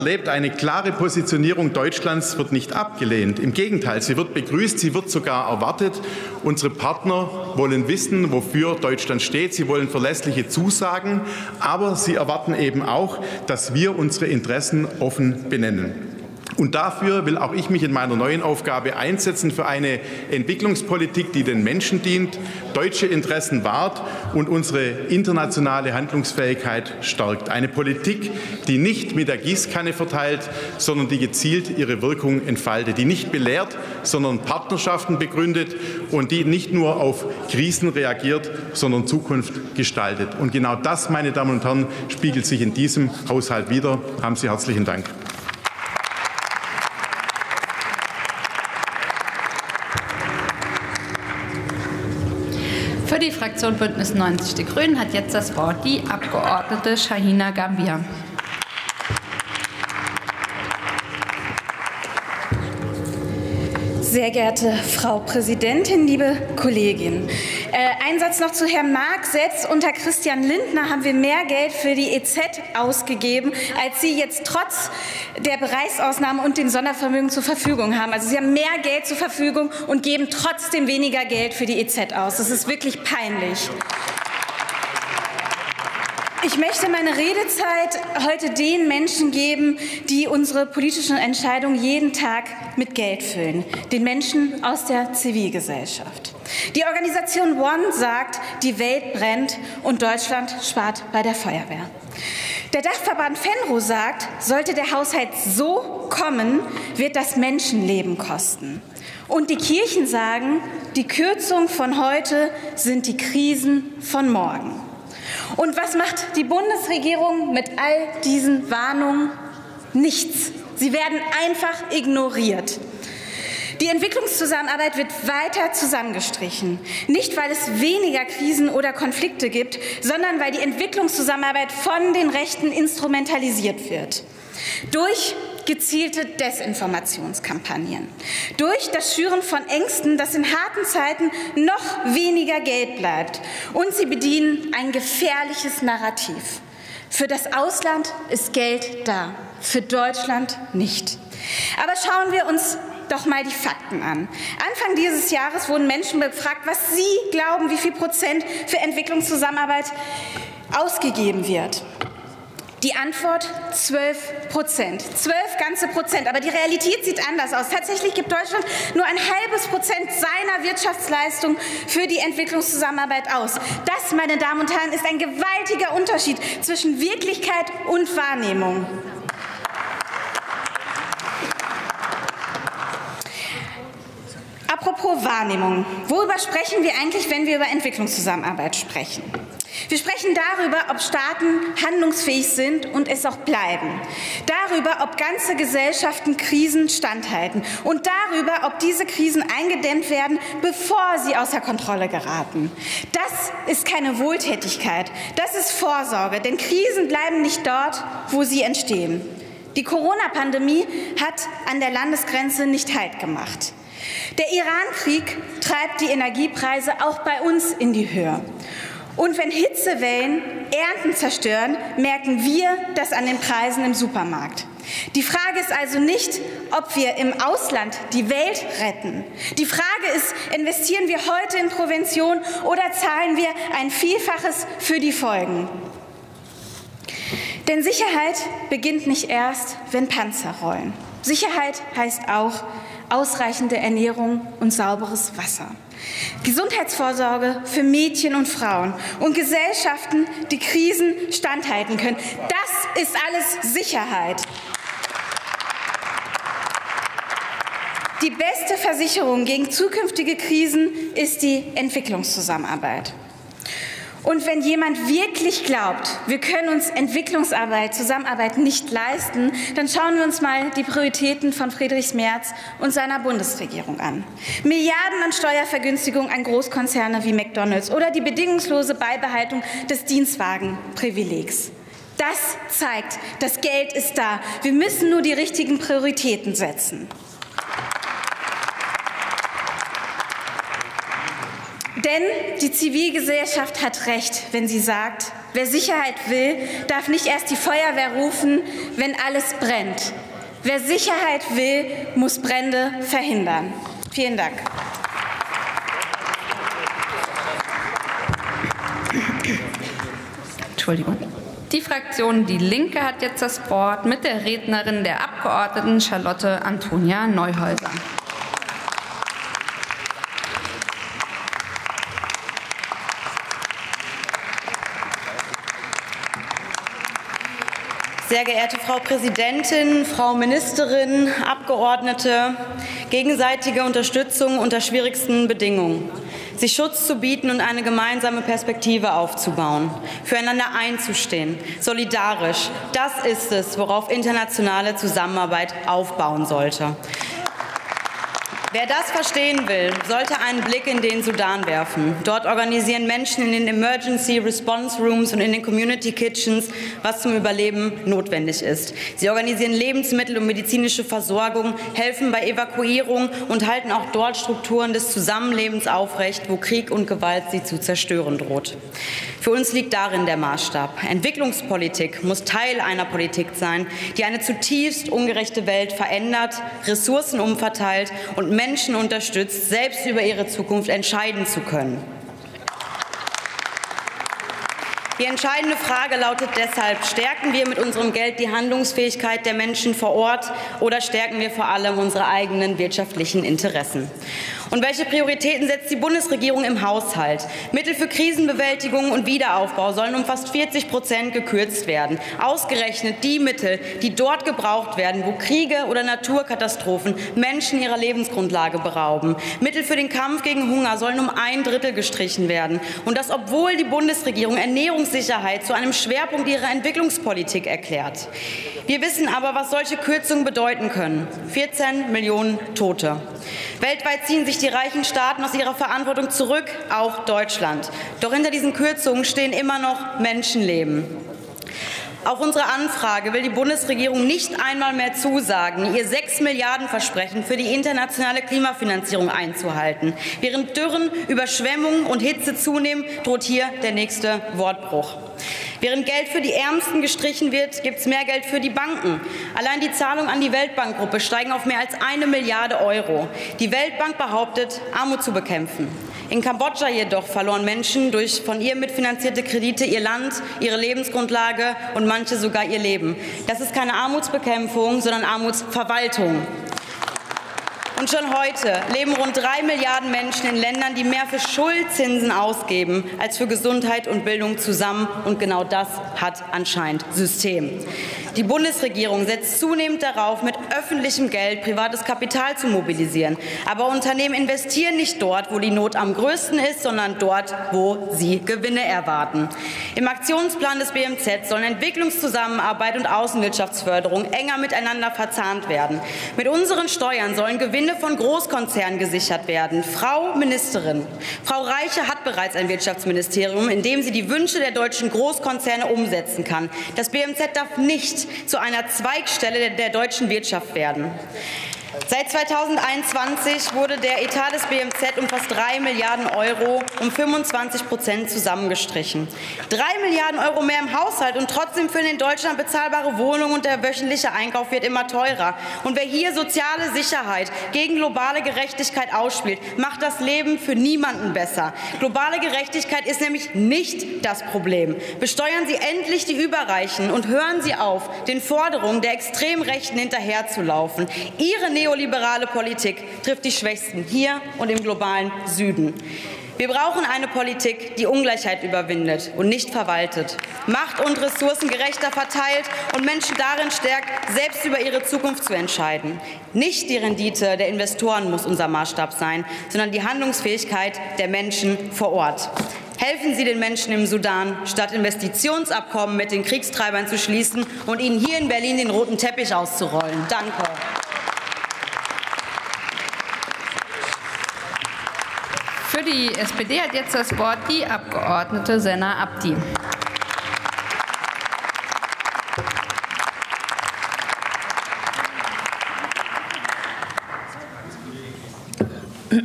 erlebt, eine klare Positionierung Deutschlands wird nicht abgelehnt. Im Gegenteil, sie wird begrüßt, sie wird sogar erwartet. Unsere Partner wollen wissen, wofür Deutschland steht. Sie wollen verlässliche Zusagen, aber sie erwarten eben auch, dass wir unsere Interessen offen benennen. Und dafür will auch ich mich in meiner neuen Aufgabe einsetzen, für eine Entwicklungspolitik, die den Menschen dient, deutsche Interessen wahrt und unsere internationale Handlungsfähigkeit stärkt. Eine Politik, die nicht mit der Gießkanne verteilt, sondern die gezielt ihre Wirkung entfaltet, die nicht belehrt, sondern Partnerschaften begründet und die nicht nur auf Krisen reagiert, sondern Zukunft gestaltet. Und genau das, meine Damen und Herren, spiegelt sich in diesem Haushalt wider. Haben Sie herzlichen Dank. Für die Fraktion Bündnis 90 Die Grünen hat jetzt das Wort die Abgeordnete Shahina Gambir. Sehr geehrte Frau Präsidentin, liebe Kolleginnen! Ein Satz noch zu Herrn Marx. Selbst unter Christian Lindner haben wir mehr Geld für die EZ ausgegeben, als Sie jetzt trotz der Bereichsausnahmen und den Sondervermögen zur Verfügung haben. Also Sie haben mehr Geld zur Verfügung und geben trotzdem weniger Geld für die EZ aus. Das ist wirklich peinlich. Ich möchte meine Redezeit heute den Menschen geben, die unsere politischen Entscheidungen jeden Tag mit Geld füllen, den Menschen aus der Zivilgesellschaft. Die Organisation One sagt, die Welt brennt und Deutschland spart bei der Feuerwehr. Der Dachverband Venro sagt, sollte der Haushalt so kommen, wird das Menschenleben kosten. Und die Kirchen sagen, die Kürzungen von heute sind die Krisen von morgen. Und was macht die Bundesregierung mit all diesen Warnungen? Nichts. Sie werden einfach ignoriert. Die Entwicklungszusammenarbeit wird weiter zusammengestrichen. Nicht, weil es weniger Krisen oder Konflikte gibt, sondern weil die Entwicklungszusammenarbeit von den Rechten instrumentalisiert wird. Durch gezielte Desinformationskampagnen, durch das Schüren von Ängsten, dass in harten Zeiten noch weniger Geld bleibt. Und sie bedienen ein gefährliches Narrativ. Für das Ausland ist Geld da, für Deutschland nicht. Aber schauen wir uns doch mal die Fakten an. Anfang dieses Jahres wurden Menschen befragt, was sie glauben, wie viel Prozent für Entwicklungszusammenarbeit ausgegeben wird. Die Antwort 12%. 12 ganze Prozent. Aber die Realität sieht anders aus. Tatsächlich gibt Deutschland nur ein halbes Prozent seiner Wirtschaftsleistung für die Entwicklungszusammenarbeit aus. Das, meine Damen und Herren, ist ein gewaltiger Unterschied zwischen Wirklichkeit und Wahrnehmung. Apropos Wahrnehmung. Worüber sprechen wir eigentlich, wenn wir über Entwicklungszusammenarbeit sprechen? Wir sprechen darüber, ob Staaten handlungsfähig sind und es auch bleiben. Darüber, ob ganze Gesellschaften Krisen standhalten. Und darüber, ob diese Krisen eingedämmt werden, bevor sie außer Kontrolle geraten. Das ist keine Wohltätigkeit, das ist Vorsorge. Denn Krisen bleiben nicht dort, wo sie entstehen. Die Corona-Pandemie hat an der Landesgrenze nicht Halt gemacht. Der Iran-Krieg treibt die Energiepreise auch bei uns in die Höhe. Und wenn Hitzewellen Ernten zerstören, merken wir das an den Preisen im Supermarkt. Die Frage ist also nicht, ob wir im Ausland die Welt retten. Die Frage ist, investieren wir heute in Prävention oder zahlen wir ein Vielfaches für die Folgen? Denn Sicherheit beginnt nicht erst, wenn Panzer rollen. Sicherheit heißt auch ausreichende Ernährung und sauberes Wasser. Gesundheitsvorsorge für Mädchen und Frauen und Gesellschaften, die Krisen standhalten können. Das ist alles Sicherheit. Die beste Versicherung gegen zukünftige Krisen ist die Entwicklungszusammenarbeit. Und wenn jemand wirklich glaubt, wir können uns Entwicklungsarbeit, Zusammenarbeit nicht leisten, dann schauen wir uns mal die Prioritäten von Friedrich Merz und seiner Bundesregierung an. Milliarden an Steuervergünstigung an Großkonzerne wie McDonald's oder die bedingungslose Beibehaltung des Dienstwagenprivilegs. Das zeigt, das Geld ist da. Wir müssen nur die richtigen Prioritäten setzen. Denn die Zivilgesellschaft hat recht, wenn sie sagt, Wer Sicherheit will, darf nicht erst die Feuerwehr rufen, wenn alles brennt. Wer Sicherheit will, muss Brände verhindern. Vielen Dank. Entschuldigung. Die Fraktion Die Linke hat jetzt das Wort mit der Rednerin der Abgeordneten Charlotte Antonia Neuhäuser. Sehr geehrte Frau Präsidentin, Frau Ministerin, Abgeordnete, gegenseitige Unterstützung unter schwierigsten Bedingungen, sich Schutz zu bieten und eine gemeinsame Perspektive aufzubauen, füreinander einzustehen, solidarisch, das ist es, worauf internationale Zusammenarbeit aufbauen sollte. Wer das verstehen will, sollte einen Blick in den Sudan werfen. Dort organisieren Menschen in den Emergency Response Rooms und in den Community Kitchens, was zum Überleben notwendig ist. Sie organisieren Lebensmittel und medizinische Versorgung, helfen bei Evakuierung und halten auch dort Strukturen des Zusammenlebens aufrecht, wo Krieg und Gewalt sie zu zerstören droht. Für uns liegt darin der Maßstab. Entwicklungspolitik muss Teil einer Politik sein, die eine zutiefst ungerechte Welt verändert, Ressourcen umverteilt und Menschen unterstützt, selbst über ihre Zukunft entscheiden zu können. Die entscheidende Frage lautet deshalb, stärken wir mit unserem Geld die Handlungsfähigkeit der Menschen vor Ort oder stärken wir vor allem unsere eigenen wirtschaftlichen Interessen? Und welche Prioritäten setzt die Bundesregierung im Haushalt? Mittel für Krisenbewältigung und Wiederaufbau sollen um fast 40% gekürzt werden. Ausgerechnet die Mittel, die dort gebraucht werden, wo Kriege oder Naturkatastrophen Menschen ihrer Lebensgrundlage berauben. Mittel für den Kampf gegen Hunger sollen um 1/3 gestrichen werden. Und das, obwohl die Bundesregierung Ernährungssicherheit zu einem Schwerpunkt ihrer Entwicklungspolitik erklärt. Wir wissen aber, was solche Kürzungen bedeuten können. 14 Millionen Tote. Weltweit ziehen sich die reichen Staaten aus ihrer Verantwortung zurück, auch Deutschland. Doch hinter diesen Kürzungen stehen immer noch Menschenleben. Auf unsere Anfrage will die Bundesregierung nicht einmal mehr zusagen, ihr 6 Milliarden Versprechen für die internationale Klimafinanzierung einzuhalten. Während Dürren, Überschwemmungen und Hitze zunehmen, droht hier der nächste Wortbruch. Während Geld für die Ärmsten gestrichen wird, gibt es mehr Geld für die Banken. Allein die Zahlungen an die Weltbankgruppe steigen auf mehr als 1 Milliarde €. Die Weltbank behauptet, Armut zu bekämpfen. In Kambodscha jedoch verloren Menschen durch von ihr mitfinanzierte Kredite ihr Land, ihre Lebensgrundlage und manche sogar ihr Leben. Das ist keine Armutsbekämpfung, sondern Armutsverwaltung. Und schon heute leben rund 3 Milliarden Menschen in Ländern, die mehr für Schuldzinsen ausgeben als für Gesundheit und Bildung zusammen. Und genau das hat anscheinend System. Die Bundesregierung setzt zunehmend darauf, mit öffentlichem Geld privates Kapital zu mobilisieren. Aber Unternehmen investieren nicht dort, wo die Not am größten ist, sondern dort, wo sie Gewinne erwarten. Im Aktionsplan des BMZ sollen Entwicklungszusammenarbeit und Außenwirtschaftsförderung enger miteinander verzahnt werden. Mit unseren Steuern sollen Gewinne von Großkonzernen gesichert werden. Frau Ministerin, Frau Reiche hat bereits ein Wirtschaftsministerium, in dem sie die Wünsche der deutschen Großkonzerne umsetzen kann. Das BMZ darf nicht zu einer Zweigstelle der deutschen Wirtschaft werden. Seit 2021 wurde der Etat des BMZ um fast 3 Milliarden € um 25% zusammengestrichen. 3 Milliarden € mehr im Haushalt und trotzdem fehlen in Deutschland bezahlbare Wohnungen und der wöchentliche Einkauf wird immer teurer. Und wer hier soziale Sicherheit gegen globale Gerechtigkeit ausspielt, macht das Leben für niemanden besser. Globale Gerechtigkeit ist nämlich nicht das Problem. Besteuern Sie endlich die Überreichen und hören Sie auf, den Forderungen der Extremrechten hinterherzulaufen. Ihre neoliberale Politik trifft die Schwächsten hier und im globalen Süden. Wir brauchen eine Politik, die Ungleichheit überwindet und nicht verwaltet, Macht und Ressourcen gerechter verteilt und Menschen darin stärkt, selbst über ihre Zukunft zu entscheiden. Nicht die Rendite der Investoren muss unser Maßstab sein, sondern die Handlungsfähigkeit der Menschen vor Ort. Helfen Sie den Menschen im Sudan, statt Investitionsabkommen mit den Kriegstreibern zu schließen und ihnen hier in Berlin den roten Teppich auszurollen. Danke. Für die SPD hat jetzt das Wort die Abgeordnete Senna Abdi.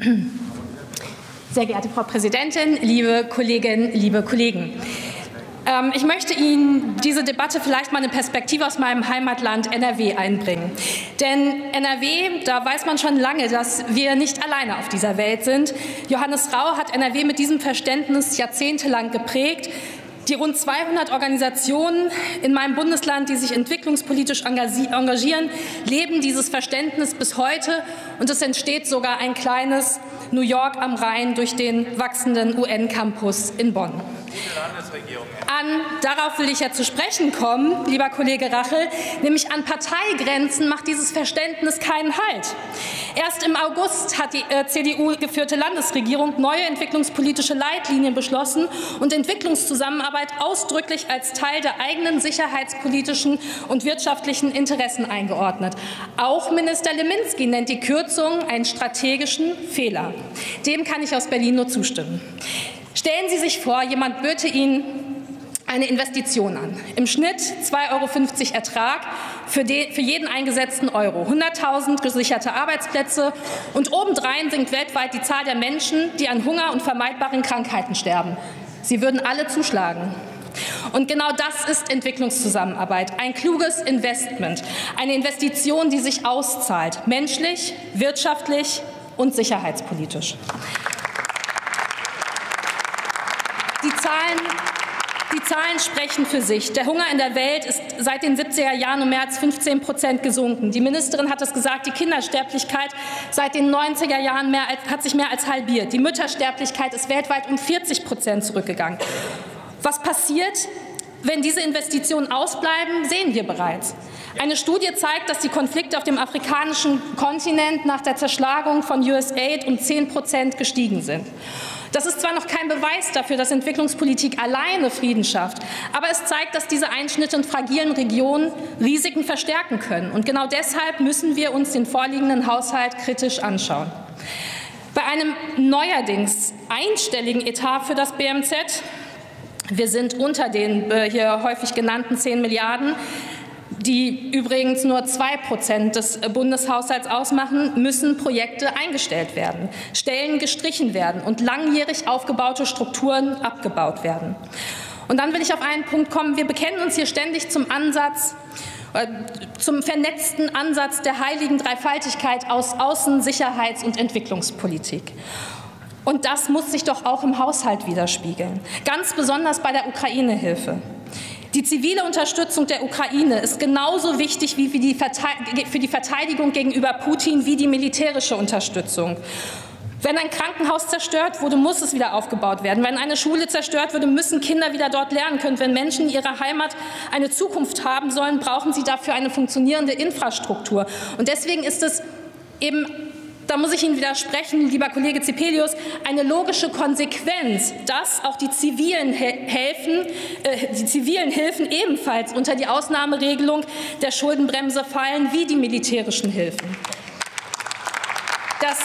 Sehr geehrte Frau Präsidentin, liebe Kolleginnen, liebe Kollegen! Ich möchte Ihnen diese Debatte vielleicht mal eine Perspektive aus meinem Heimatland NRW einbringen. Denn NRW, da weiß man schon lange, dass wir nicht alleine auf dieser Welt sind. Johannes Rau hat NRW mit diesem Verständnis jahrzehntelang geprägt. Die rund 200 Organisationen in meinem Bundesland, die sich entwicklungspolitisch engagieren, leben dieses Verständnis bis heute. Und es entsteht sogar ein kleines New York am Rhein durch den wachsenden UN-Campus in Bonn. Darauf will ich ja zu sprechen kommen, lieber Kollege Rachel, nämlich an Parteigrenzen macht dieses Verständnis keinen Halt. Erst im August hat die CDU-geführte Landesregierung neue entwicklungspolitische Leitlinien beschlossen und Entwicklungszusammenarbeit ausdrücklich als Teil der eigenen sicherheitspolitischen und wirtschaftlichen Interessen eingeordnet. Auch Minister Leminski nennt die Kürzung einen strategischen Fehler. Dem kann ich aus Berlin nur zustimmen. Stellen Sie sich vor, jemand böte Ihnen eine Investition an. Im Schnitt 2,50 € Ertrag für jeden eingesetzten Euro. 100.000 gesicherte Arbeitsplätze und obendrein sinkt weltweit die Zahl der Menschen, die an Hunger und vermeidbaren Krankheiten sterben. Sie würden alle zuschlagen. Und genau das ist Entwicklungszusammenarbeit. Ein kluges Investment. Eine Investition, die sich auszahlt. Menschlich, wirtschaftlich und sicherheitspolitisch. Die Zahlen sprechen für sich. Der Hunger in der Welt ist seit den 70er Jahren um mehr als 15% gesunken. Die Ministerin hat es gesagt, die Kindersterblichkeit seit den 90er Jahren hat sich mehr als halbiert. Die Müttersterblichkeit ist weltweit um 40% zurückgegangen. Was passiert, wenn diese Investitionen ausbleiben, sehen wir bereits. Eine Studie zeigt, dass die Konflikte auf dem afrikanischen Kontinent nach der Zerschlagung von USAID um 10% gestiegen sind. Das ist zwar noch kein Beweis dafür, dass Entwicklungspolitik alleine Frieden schafft, aber es zeigt, dass diese Einschnitte in fragilen Regionen Risiken verstärken können. Und genau deshalb müssen wir uns den vorliegenden Haushalt kritisch anschauen. Bei einem neuerdings einstelligen Etat für das BMZ, wir sind unter den hier häufig genannten 10 Milliarden, die übrigens nur 2% des Bundeshaushalts ausmachen, müssen Projekte eingestellt werden, Stellen gestrichen werden und langjährig aufgebaute Strukturen abgebaut werden. Und dann will ich auf einen Punkt kommen. Wir bekennen uns hier ständig zum vernetzten Ansatz der heiligen Dreifaltigkeit aus Außen-, Sicherheits- und Entwicklungspolitik. Und das muss sich doch auch im Haushalt widerspiegeln, ganz besonders bei der Ukraine-Hilfe. Die zivile Unterstützung der Ukraine ist genauso wichtig wie für die Verteidigung gegenüber Putin wie die militärische Unterstützung. Wenn ein Krankenhaus zerstört wurde, muss es wieder aufgebaut werden. Wenn eine Schule zerstört wurde, müssen Kinder wieder dort lernen können. Wenn Menschen in ihrer Heimat eine Zukunft haben sollen, brauchen sie dafür eine funktionierende Infrastruktur. Und deswegen ist es eben, da muss ich Ihnen widersprechen, lieber Kollege Zepelius, eine logische Konsequenz, dass auch die zivilen Hilfen ebenfalls unter die Ausnahmeregelung der Schuldenbremse fallen, wie die militärischen Hilfen. Das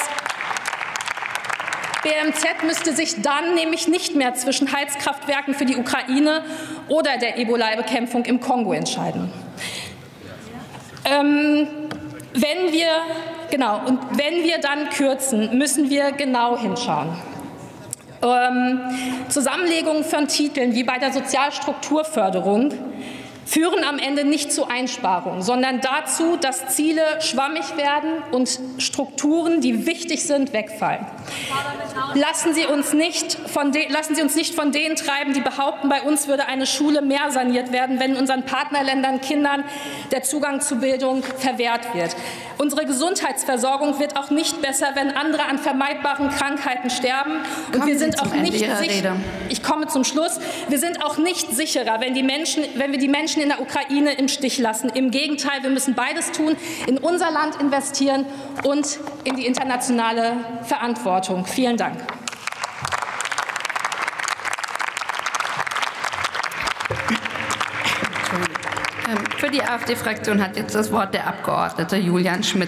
BMZ müsste sich dann nämlich nicht mehr zwischen Heizkraftwerken für die Ukraine oder der Ebola-Bekämpfung im Kongo entscheiden. Wenn wir dann kürzen, müssen wir genau hinschauen. Zusammenlegungen von Titeln wie bei der Sozialstrukturförderung führen am Ende nicht zu Einsparungen, sondern dazu, dass Ziele schwammig werden und Strukturen, die wichtig sind, wegfallen. Lassen Sie uns nicht von denen treiben, die behaupten, bei uns würde eine Schule mehr saniert werden, wenn in unseren Partnerländern Kindern der Zugang zu Bildung verwehrt wird. Unsere Gesundheitsversorgung wird auch nicht besser, wenn andere an vermeidbaren Krankheiten sterben. Und wir sind auch nicht sicher. Ich komme zum Schluss. Wir sind auch nicht sicherer, wenn wir die Menschen in der Ukraine im Stich lassen. Im Gegenteil, wir müssen beides tun, in unser Land investieren und in die internationale Verantwortung. Vielen Dank. Für die AfD-Fraktion hat jetzt das Wort der Abgeordnete Julian Schmidt.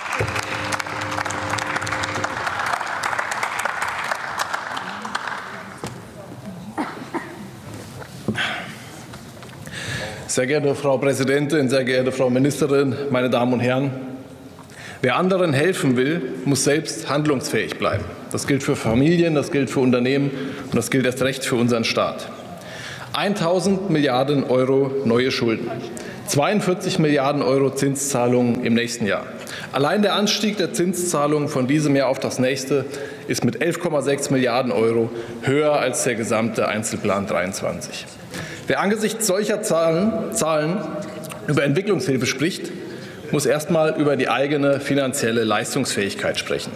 Sehr geehrte Frau Präsidentin, sehr geehrte Frau Ministerin, meine Damen und Herren! Wer anderen helfen will, muss selbst handlungsfähig bleiben. Das gilt für Familien, das gilt für Unternehmen und das gilt erst recht für unseren Staat. 1.000 Milliarden Euro neue Schulden, 42 Milliarden Euro Zinszahlungen im nächsten Jahr. Allein der Anstieg der Zinszahlungen von diesem Jahr auf das nächste ist mit 11,6 Milliarden Euro höher als der gesamte Einzelplan 23. Wer angesichts solcher Zahlen über Entwicklungshilfe spricht, muss erst mal über die eigene finanzielle Leistungsfähigkeit sprechen.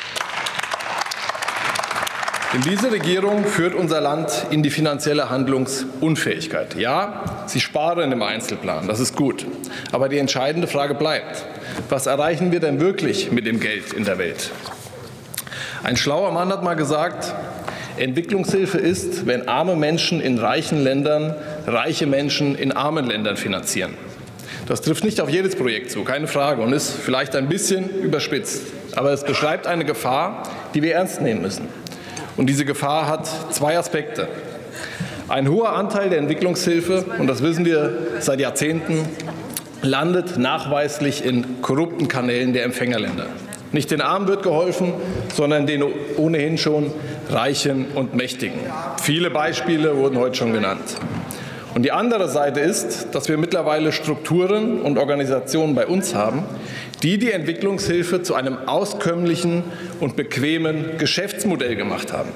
Denn diese Regierung führt unser Land in die finanzielle Handlungsunfähigkeit. Ja, sie sparen im Einzelplan, das ist gut. Aber die entscheidende Frage bleibt: Was erreichen wir denn wirklich mit dem Geld in der Welt? Ein schlauer Mann hat mal gesagt, Entwicklungshilfe ist, wenn arme Menschen in reichen Ländern reiche Menschen in armen Ländern finanzieren. Das trifft nicht auf jedes Projekt zu, keine Frage, und ist vielleicht ein bisschen überspitzt. Aber es beschreibt eine Gefahr, die wir ernst nehmen müssen. Und diese Gefahr hat zwei Aspekte. Ein hoher Anteil der Entwicklungshilfe, und das wissen wir seit Jahrzehnten, landet nachweislich in korrupten Kanälen der Empfängerländer. Nicht den Armen wird geholfen, sondern den ohnehin schon Reichen und Mächtigen. Viele Beispiele wurden heute schon genannt. Und die andere Seite ist, dass wir mittlerweile Strukturen und Organisationen bei uns haben, die die Entwicklungshilfe zu einem auskömmlichen und bequemen Geschäftsmodell gemacht haben.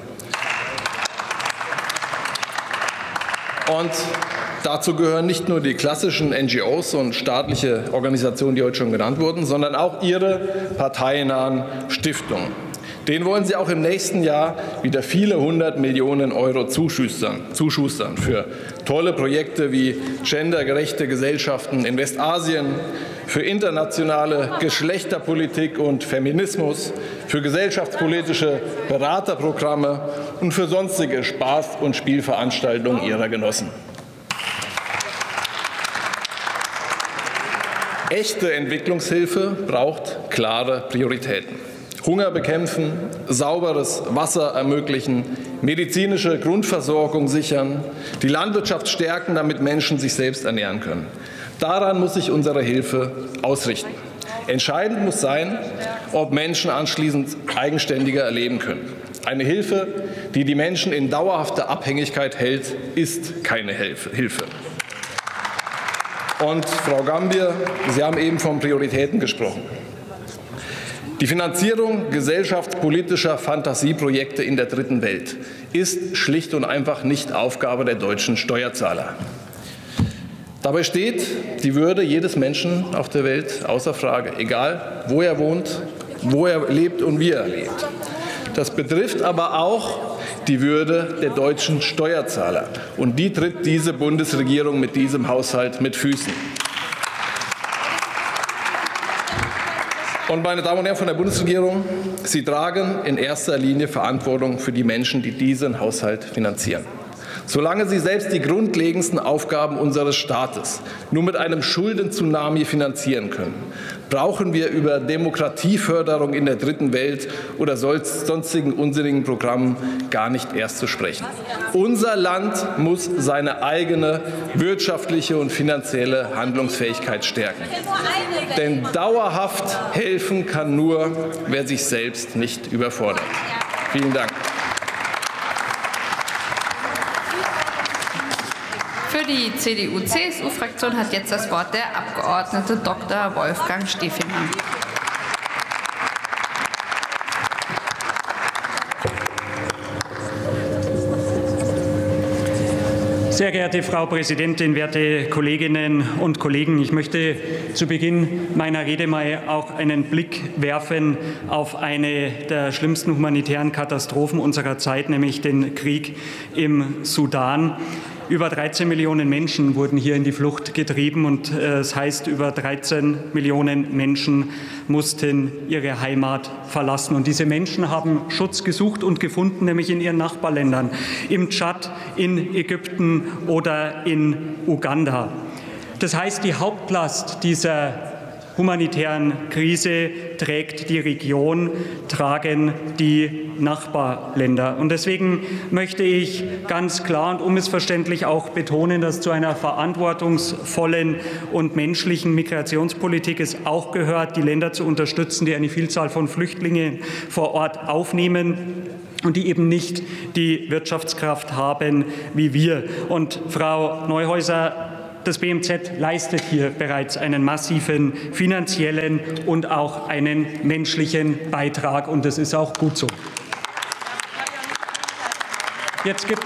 Und dazu gehören nicht nur die klassischen NGOs und staatliche Organisationen, die heute schon genannt wurden, sondern auch ihre parteinahen Stiftungen. Denen wollen Sie auch im nächsten Jahr wieder viele 100 Millionen Euro zuschustern für tolle Projekte wie gendergerechte Gesellschaften in Westasien, für internationale Geschlechterpolitik und Feminismus, für gesellschaftspolitische Beraterprogramme und für sonstige Spaß- und Spielveranstaltungen Ihrer Genossen. Echte Entwicklungshilfe braucht klare Prioritäten. Hunger bekämpfen, sauberes Wasser ermöglichen, medizinische Grundversorgung sichern, die Landwirtschaft stärken, damit Menschen sich selbst ernähren können. Daran muss sich unsere Hilfe ausrichten. Entscheidend muss sein, ob Menschen anschließend eigenständiger leben können. Eine Hilfe, die die Menschen in dauerhafter Abhängigkeit hält, ist keine Hilfe. Und Frau Gambier, Sie haben eben von Prioritäten gesprochen. Die Finanzierung gesellschaftspolitischer Fantasieprojekte in der Dritten Welt ist schlicht und einfach nicht Aufgabe der deutschen Steuerzahler. Dabei steht die Würde jedes Menschen auf der Welt außer Frage, egal wo er wohnt, wo er lebt und wie er lebt. Das betrifft aber auch die Würde der deutschen Steuerzahler. Und die tritt diese Bundesregierung mit diesem Haushalt mit Füßen. Und meine Damen und Herren von der Bundesregierung, Sie tragen in erster Linie Verantwortung für die Menschen, die diesen Haushalt finanzieren. Solange Sie selbst die grundlegendsten Aufgaben unseres Staates nur mit einem Schulden-Tsunami finanzieren können, brauchen wir über Demokratieförderung in der Dritten Welt oder sonstigen unsinnigen Programmen gar nicht erst zu sprechen. Unser Land muss seine eigene wirtschaftliche und finanzielle Handlungsfähigkeit stärken. Denn dauerhaft helfen kann nur, wer sich selbst nicht überfordert. Vielen Dank. Für die CDU-CSU-Fraktion hat jetzt das Wort der Abgeordnete Dr. Wolfgang Stefinger. Sehr geehrte Frau Präsidentin, werte Kolleginnen und Kollegen! Ich möchte zu Beginn meiner Rede mal auch einen Blick werfen auf eine der schlimmsten humanitären Katastrophen unserer Zeit, nämlich den Krieg im Sudan. Über 13 Millionen Menschen wurden hier in die Flucht getrieben, und das heißt, über 13 Millionen Menschen mussten ihre Heimat verlassen. Und diese Menschen haben Schutz gesucht und gefunden, nämlich in ihren Nachbarländern, im Tschad, in Ägypten oder in Uganda. Das heißt, die Hauptlast dieser humanitären Krise trägt die Region, tragen die Nachbarländer. Und deswegen möchte ich ganz klar und unmissverständlich auch betonen, dass zu einer verantwortungsvollen und menschlichen Migrationspolitik es auch gehört, die Länder zu unterstützen, die eine Vielzahl von Flüchtlingen vor Ort aufnehmen. und die eben nicht die Wirtschaftskraft haben wie wir. Und Frau Neuhäuser, das BMZ leistet hier bereits einen massiven finanziellen und auch einen menschlichen Beitrag, und das ist auch gut so. Jetzt gibt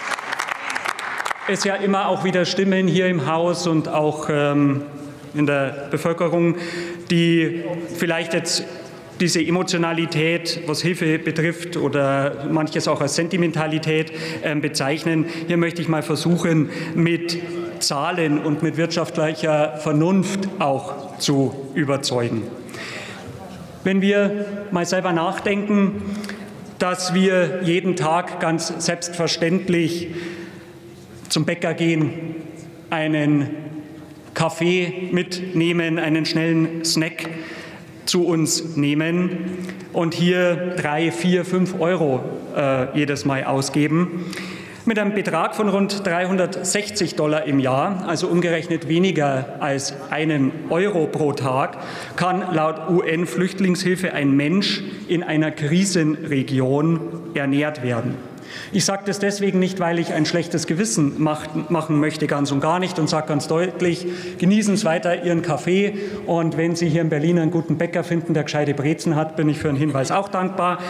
es ja immer auch wieder Stimmen hier im Haus und auch in der Bevölkerung, die vielleicht jetzt diese Emotionalität, was Hilfe betrifft, oder manches auch als Sentimentalität bezeichnen. Hier möchte ich mal versuchen, mit Zahlen und mit wirtschaftlicher Vernunft auch zu überzeugen. Wenn wir mal selber nachdenken, dass wir jeden Tag ganz selbstverständlich zum Bäcker gehen, einen Kaffee mitnehmen, einen schnellen Snack zu uns nehmen und hier 3, 4, 5 Euro jedes Mal ausgeben. Mit einem Betrag von rund $360 im Jahr, also umgerechnet weniger als €1 pro Tag, kann laut UN-Flüchtlingshilfe ein Mensch in einer Krisenregion ernährt werden. Ich sage das deswegen nicht, weil ich ein schlechtes Gewissen machen möchte, ganz und gar nicht, und sage ganz deutlich, genießen Sie weiter Ihren Kaffee, und wenn Sie hier in Berlin einen guten Bäcker finden, der gescheite Brezen hat, bin ich für einen Hinweis auch dankbar.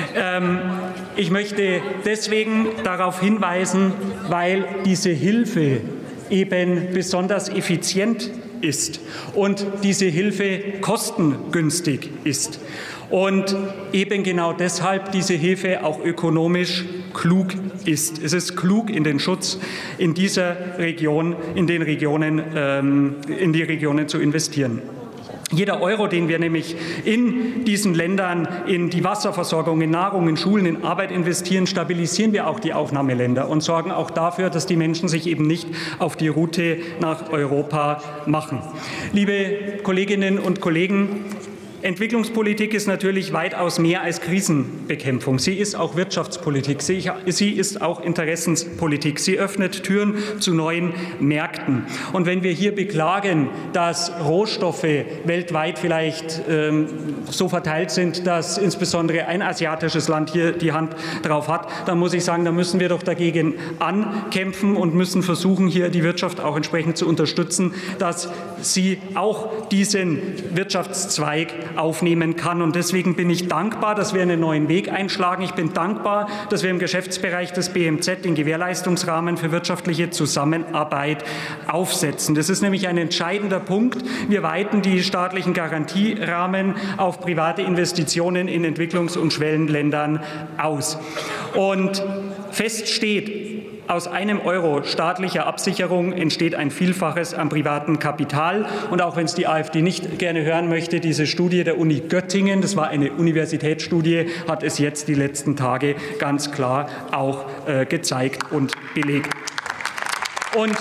Ich möchte deswegen darauf hinweisen, weil diese Hilfe eben besonders effizient ist und diese Hilfe kostengünstig ist. Und eben genau deshalb diese Hilfe auch ökonomisch klug ist. Es ist klug, in den Schutz in dieser Region, in die Regionen zu investieren. Jeder Euro, den wir nämlich in diesen Ländern in die Wasserversorgung, in Nahrung, in Schulen, in Arbeit investieren, stabilisieren wir auch die Aufnahmeländer und sorgen auch dafür, dass die Menschen sich eben nicht auf die Route nach Europa machen. Liebe Kolleginnen und Kollegen, Entwicklungspolitik ist natürlich weitaus mehr als Krisenbekämpfung. Sie ist auch Wirtschaftspolitik. Sie ist auch Interessenspolitik. Sie öffnet Türen zu neuen Märkten. Und wenn wir hier beklagen, dass Rohstoffe weltweit vielleicht so verteilt sind, dass insbesondere ein asiatisches Land hier die Hand drauf hat, dann muss ich sagen, da müssen wir doch dagegen ankämpfen und müssen versuchen, hier die Wirtschaft auch entsprechend zu unterstützen, dass sie auch diesen Wirtschaftszweig aufnehmen kann. Und deswegen bin ich dankbar, dass wir einen neuen Weg einschlagen. Ich bin dankbar, dass wir im Geschäftsbereich des BMZ den Gewährleistungsrahmen für wirtschaftliche Zusammenarbeit aufsetzen. Das ist nämlich ein entscheidender Punkt. Wir weiten die staatlichen Garantierahmen auf private Investitionen in Entwicklungs- und Schwellenländern aus. Und fest steht, aus einem Euro staatlicher Absicherung entsteht ein Vielfaches an privatem Kapital. Und auch wenn es die AfD nicht gerne hören möchte, diese Studie der Uni Göttingen, das war eine Universitätsstudie, hat es jetzt die letzten Tage ganz klar auch gezeigt und belegt. Und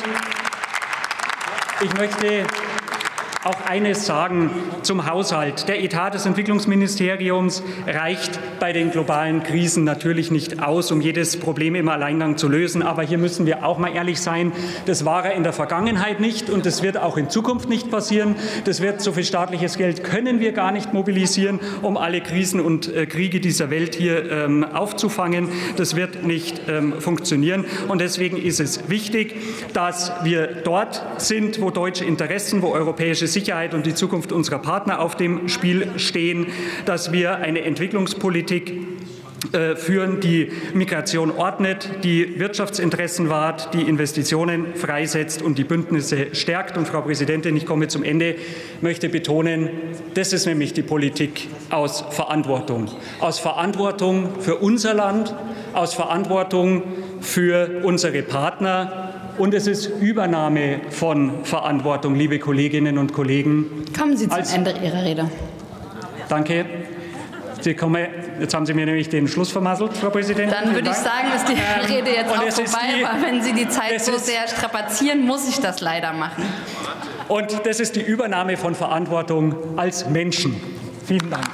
ich möchte auch eines sagen zum Haushalt. Der Etat des Entwicklungsministeriums reicht bei den globalen Krisen natürlich nicht aus, um jedes Problem im Alleingang zu lösen. Aber hier müssen wir auch mal ehrlich sein, das war er in der Vergangenheit nicht und das wird auch in Zukunft nicht passieren. So viel staatliches Geld können wir gar nicht mobilisieren, um alle Krisen und Kriege dieser Welt hier aufzufangen. Das wird nicht funktionieren. Und deswegen ist es wichtig, dass wir dort sind, wo deutsche Interessen, wo europäische Sicherheit und die Zukunft unserer Partner auf dem Spiel stehen, dass wir eine Entwicklungspolitik führen, die Migration ordnet, die Wirtschaftsinteressen wahrt, die Investitionen freisetzt und die Bündnisse stärkt. Und Frau Präsidentin, ich komme zum Ende, möchte betonen, das ist nämlich die Politik aus Verantwortung. Aus Verantwortung für unser Land, aus Verantwortung für unsere Partner. Und es ist Übernahme von Verantwortung, liebe Kolleginnen und Kollegen. Kommen Sie zum Ende Ihrer Rede. Danke. Jetzt haben Sie mir nämlich den Schluss vermasselt, Frau Präsidentin. Dann würde ich sagen, ist die Rede jetzt auch vorbei, aber wenn Sie die Zeit so sehr strapazieren, muss ich das leider machen. Und das ist die Übernahme von Verantwortung als Menschen. Vielen Dank.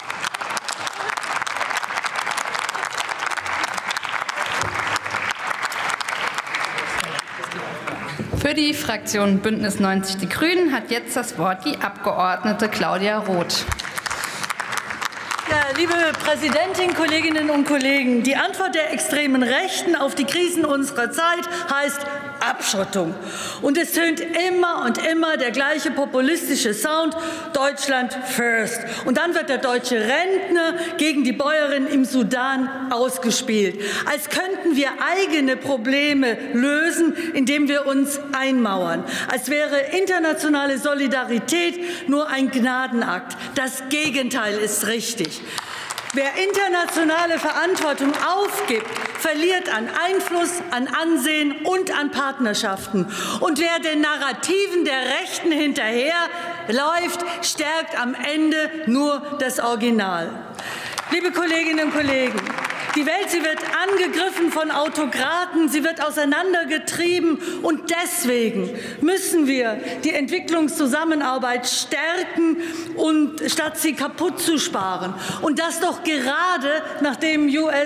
Für die Fraktion Bündnis 90 Die Grünen hat jetzt das Wort die Abgeordnete Claudia Roth. liebe Präsidentin, Kolleginnen und Kollegen! Die Antwort der extremen Rechten auf die Krisen unserer Zeit heißt Abschottung. Und es tönt immer und immer der gleiche populistische Sound, Deutschland first. Und dann wird der deutsche Rentner gegen die Bäuerin im Sudan ausgespielt. Als könnten wir eigene Probleme lösen, indem wir uns einmauern. Als wäre internationale Solidarität nur ein Gnadenakt. Das Gegenteil ist richtig. Wer internationale Verantwortung aufgibt, verliert an Einfluss, an Ansehen und an Partnerschaften. Und wer den Narrativen der Rechten hinterherläuft, stärkt am Ende nur das Original. Liebe Kolleginnen und Kollegen, die Welt, sie wird angegriffen von Autokraten, sie wird auseinandergetrieben. Und deswegen müssen wir die Entwicklungszusammenarbeit stärken, statt sie kaputt zu sparen. Und das doch gerade, nachdem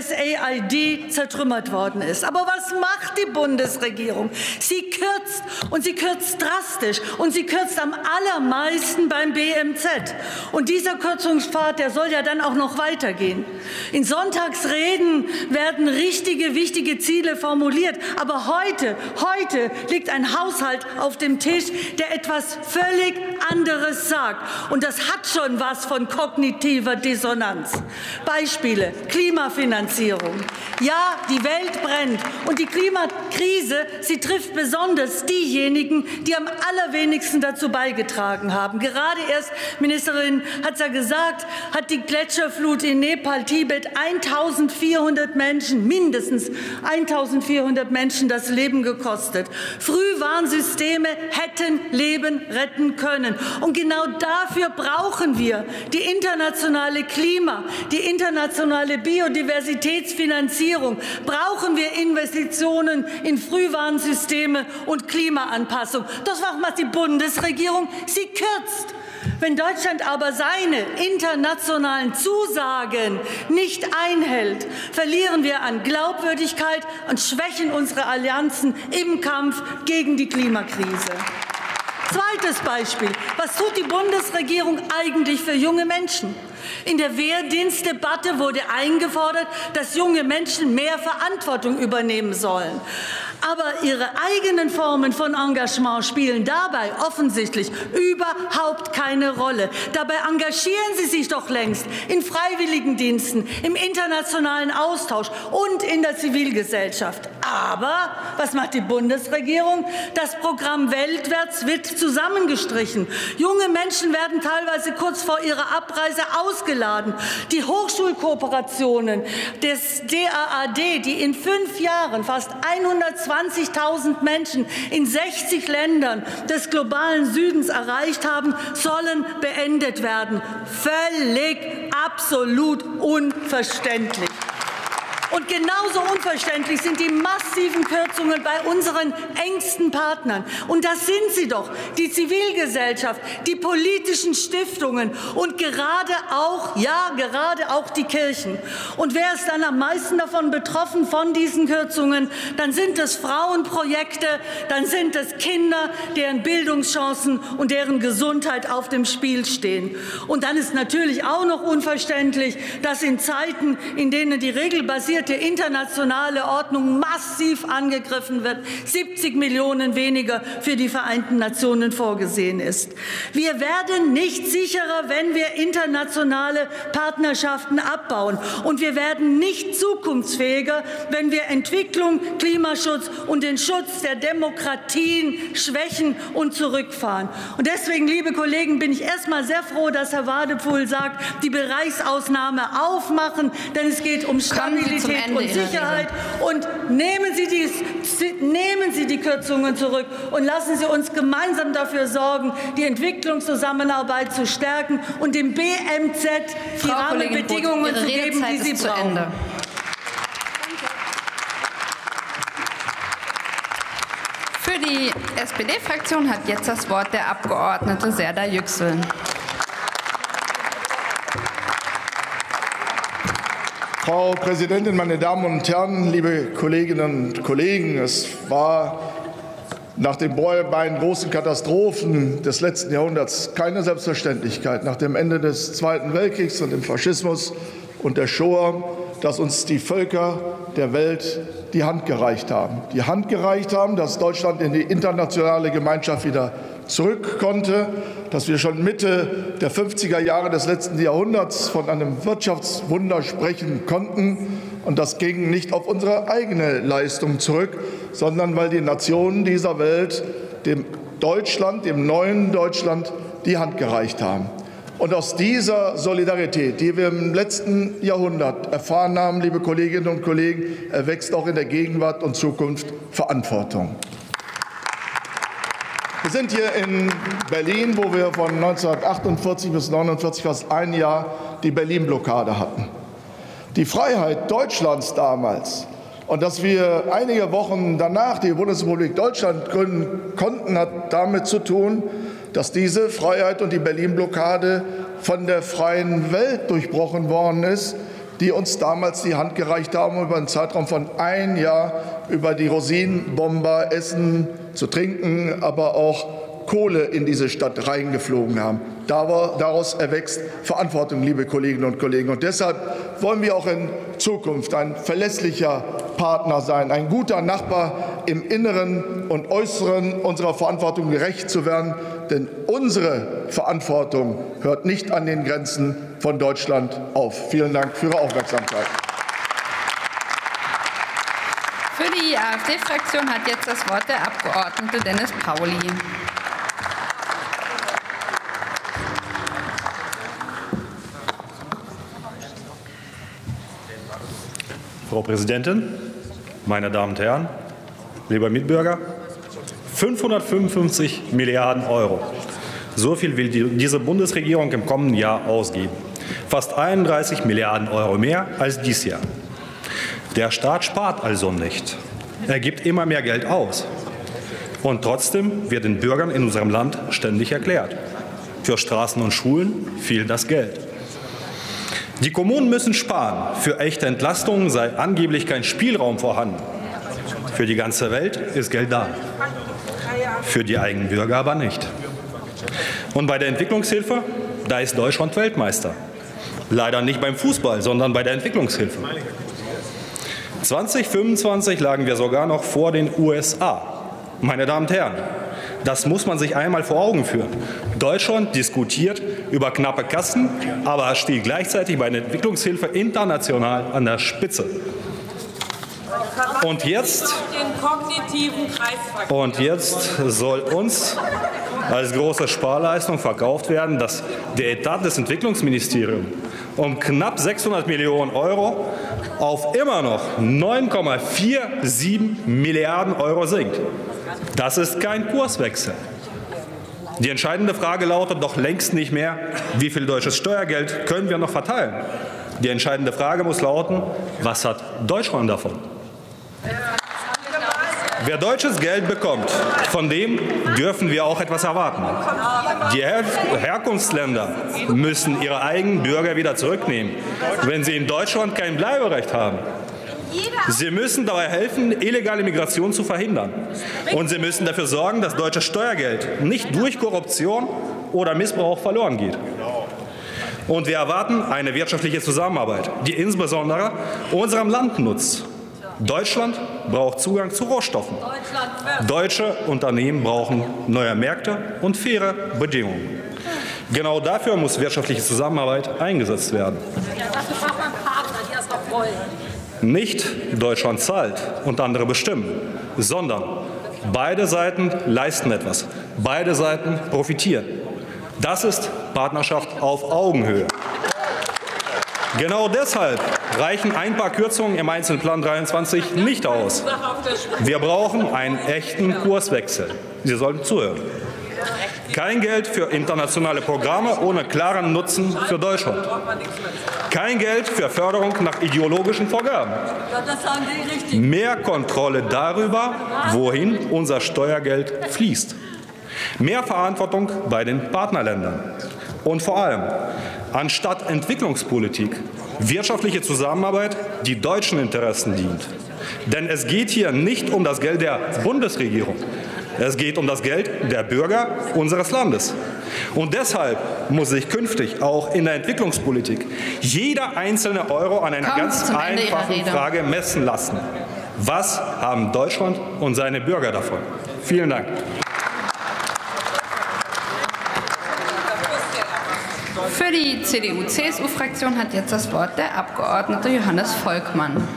USAID zertrümmert worden ist. Aber was macht die Bundesregierung? Sie kürzt, und sie kürzt drastisch, und sie kürzt am allermeisten beim BMZ. Und dieser Kürzungspfad, der soll ja dann auch noch weitergehen. In Sonntagsreden werden richtige, wichtige Ziele formuliert. Aber heute liegt ein Haushalt auf dem Tisch, der etwas völlig anderes sagt. Und das hat schon was von kognitiver Dissonanz. Beispiele: Klimafinanzierung. Ja, die Welt brennt. Und die Klimakrise, sie trifft besonders diejenigen, die am allerwenigsten dazu beigetragen haben. Gerade erst, Ministerin hat es ja gesagt, hat die Gletscherflut in Nepal, Tibet 1400 Menschen, mindestens 1400 Menschen das Leben gekostet. Frühwarnsysteme hätten Leben retten können. Und genau dafür brauchen wir die internationale die internationale Biodiversitätsfinanzierung, brauchen wir Investitionen in Frühwarnsysteme und Klimaanpassung. Das macht die Bundesregierung, sie kürzt. Wenn Deutschland aber seine internationalen Zusagen nicht einhält, verlieren wir an Glaubwürdigkeit und schwächen unsere Allianzen im Kampf gegen die Klimakrise. Zweites Beispiel. Was tut die Bundesregierung eigentlich für junge Menschen? In der Wehrdienstdebatte wurde eingefordert, dass junge Menschen mehr Verantwortung übernehmen sollen. Aber ihre eigenen Formen von Engagement spielen dabei offensichtlich überhaupt keine Rolle. Dabei engagieren sie sich doch längst in Freiwilligendiensten, im internationalen Austausch und in der Zivilgesellschaft. Aber was macht die Bundesregierung? Das Programm Weltwärts wird zusammengestrichen. Junge Menschen werden teilweise kurz vor ihrer Abreise ausgeladen. Die Hochschulkooperationen des DAAD, die in 5 Jahren fast 120.000 Menschen in 60 Ländern des globalen Südens erreicht haben, sollen beendet werden. Völlig, absolut unverständlich. Und genauso unverständlich sind die massiven Kürzungen bei unseren engsten Partnern. Und das sind sie doch, die Zivilgesellschaft, die politischen Stiftungen und gerade auch die Kirchen. Und wer ist dann am meisten davon betroffen von diesen Kürzungen? Dann sind es Frauenprojekte, dann sind es Kinder, deren Bildungschancen und deren Gesundheit auf dem Spiel stehen. Und dann ist natürlich auch noch unverständlich, dass in Zeiten, in denen die regelbasierte internationale Ordnung massiv angegriffen wird, 70 Millionen weniger für die Vereinten Nationen vorgesehen ist. Wir werden nicht sicherer, wenn wir internationale Partnerschaften abbauen. Und wir werden nicht zukunftsfähiger, wenn wir Entwicklung, Klimaschutz und den Schutz der Demokratien schwächen und zurückfahren. Und deswegen, liebe Kollegen, bin ich erst mal sehr froh, dass Herr Wadephul sagt, die Bereichsausnahme aufmachen, denn es geht um Stabilität und Sicherheit. Und nehmen Sie die Kürzungen zurück und lassen Sie uns gemeinsam dafür sorgen, die Entwicklungszusammenarbeit zu stärken und dem BMZ die Rahmenbedingungen zu geben, die sie brauchen. Für die SPD-Fraktion hat jetzt das Wort der Abgeordnete Serdar Yüksel. Frau Präsidentin, meine Damen und Herren, liebe Kolleginnen und Kollegen! Es war nach den beiden großen Katastrophen des letzten Jahrhunderts keine Selbstverständlichkeit, nach dem Ende des Zweiten Weltkriegs und dem Faschismus und der Shoah, dass uns die Völker der Welt die Hand gereicht haben. Die Hand gereicht haben, dass Deutschland in die internationale Gemeinschaft wieder zurück konnte, dass wir schon Mitte der 50er Jahre des letzten Jahrhunderts von einem Wirtschaftswunder sprechen konnten. Und das ging nicht auf unsere eigene Leistung zurück, sondern weil die Nationen dieser Welt dem Deutschland, dem neuen Deutschland, die Hand gereicht haben. Und aus dieser Solidarität, die wir im letzten Jahrhundert erfahren haben, liebe Kolleginnen und Kollegen, erwächst auch in der Gegenwart und Zukunft Verantwortung. Wir sind hier in Berlin, wo wir von 1948 bis 1949 fast ein Jahr die Berlin-Blockade hatten. Die Freiheit Deutschlands damals und dass wir einige Wochen danach die Bundesrepublik Deutschland gründen konnten, hat damit zu tun, dass diese Freiheit und die Berlin-Blockade von der freien Welt durchbrochen worden ist, die uns damals die Hand gereicht haben, über einen Zeitraum von ein Jahr über die Rosinenbomber Essen zu trinken, aber auch Kohle in diese Stadt reingeflogen haben. Daraus erwächst Verantwortung, liebe Kolleginnen und Kollegen. Und deshalb wollen wir auch in Zukunft ein verlässlicher Partner sein, ein guter Nachbar im Inneren und Äußeren unserer Verantwortung gerecht zu werden. Denn unsere Verantwortung hört nicht an den Grenzen von Deutschland auf. Vielen Dank für Ihre Aufmerksamkeit. Für die AfD-Fraktion hat jetzt das Wort der Abgeordnete Dennis Pauli. Frau Präsidentin, meine Damen und Herren, lieber Mitbürger, 555 Milliarden Euro. So viel will diese Bundesregierung im kommenden Jahr ausgeben. Fast 31 Milliarden Euro mehr als dieses Jahr. Der Staat spart also nicht. Er gibt immer mehr Geld aus. Und trotzdem wird den Bürgern in unserem Land ständig erklärt: Für Straßen und Schulen fehlt das Geld. Die Kommunen müssen sparen. Für echte Entlastungen sei angeblich kein Spielraum vorhanden. Für die ganze Welt ist Geld da. Für die eigenen Bürger aber nicht. Und bei der Entwicklungshilfe, da ist Deutschland Weltmeister. Leider nicht beim Fußball, sondern bei der Entwicklungshilfe. 2025 lagen wir sogar noch vor den USA. Meine Damen und Herren, das muss man sich einmal vor Augen führen. Deutschland diskutiert über knappe Kassen, aber steht gleichzeitig bei der Entwicklungshilfe international an der Spitze. Und jetzt soll uns als große Sparleistung verkauft werden, dass der Etat des Entwicklungsministeriums um knapp 600 Millionen Euro auf immer noch 9,47 Milliarden Euro sinkt. Das ist kein Kurswechsel. Die entscheidende Frage lautet doch längst nicht mehr, wie viel deutsches Steuergeld können wir noch verteilen. Die entscheidende Frage muss lauten, was hat Deutschland davon? Wer deutsches Geld bekommt, von dem dürfen wir auch etwas erwarten. Die Herkunftsländer müssen ihre eigenen Bürger wieder zurücknehmen, wenn sie in Deutschland kein Bleiberecht haben. Sie müssen dabei helfen, illegale Migration zu verhindern. Und sie müssen dafür sorgen, dass deutsches Steuergeld nicht durch Korruption oder Missbrauch verloren geht. Und wir erwarten eine wirtschaftliche Zusammenarbeit, die insbesondere unserem Land nutzt. Deutschland braucht Zugang zu Rohstoffen. Deutsche Unternehmen brauchen neue Märkte und faire Bedingungen. Genau dafür muss wirtschaftliche Zusammenarbeit eingesetzt werden. Nicht Deutschland zahlt und andere bestimmen, sondern beide Seiten leisten etwas. Beide Seiten profitieren. Das ist Partnerschaft auf Augenhöhe. Genau deshalb reichen ein paar Kürzungen im Einzelplan 23 nicht aus. Wir brauchen einen echten Kurswechsel. Sie sollten zuhören. Kein Geld für internationale Programme ohne klaren Nutzen für Deutschland. Kein Geld für Förderung nach ideologischen Vorgaben. Mehr Kontrolle darüber, wohin unser Steuergeld fließt. Mehr Verantwortung bei den Partnerländern. Und vor allem, anstatt Entwicklungspolitik, wirtschaftliche Zusammenarbeit, die deutschen Interessen dient. Denn es geht hier nicht um das Geld der Bundesregierung. Es geht um das Geld der Bürger unseres Landes. Und deshalb muss sich künftig auch in der Entwicklungspolitik jeder einzelne Euro an einer ganz einfachen Frage messen lassen. Was haben Deutschland und seine Bürger davon? Vielen Dank. Für die CDU-CSU-Fraktion hat jetzt das Wort der Abgeordnete Johannes Volkmann.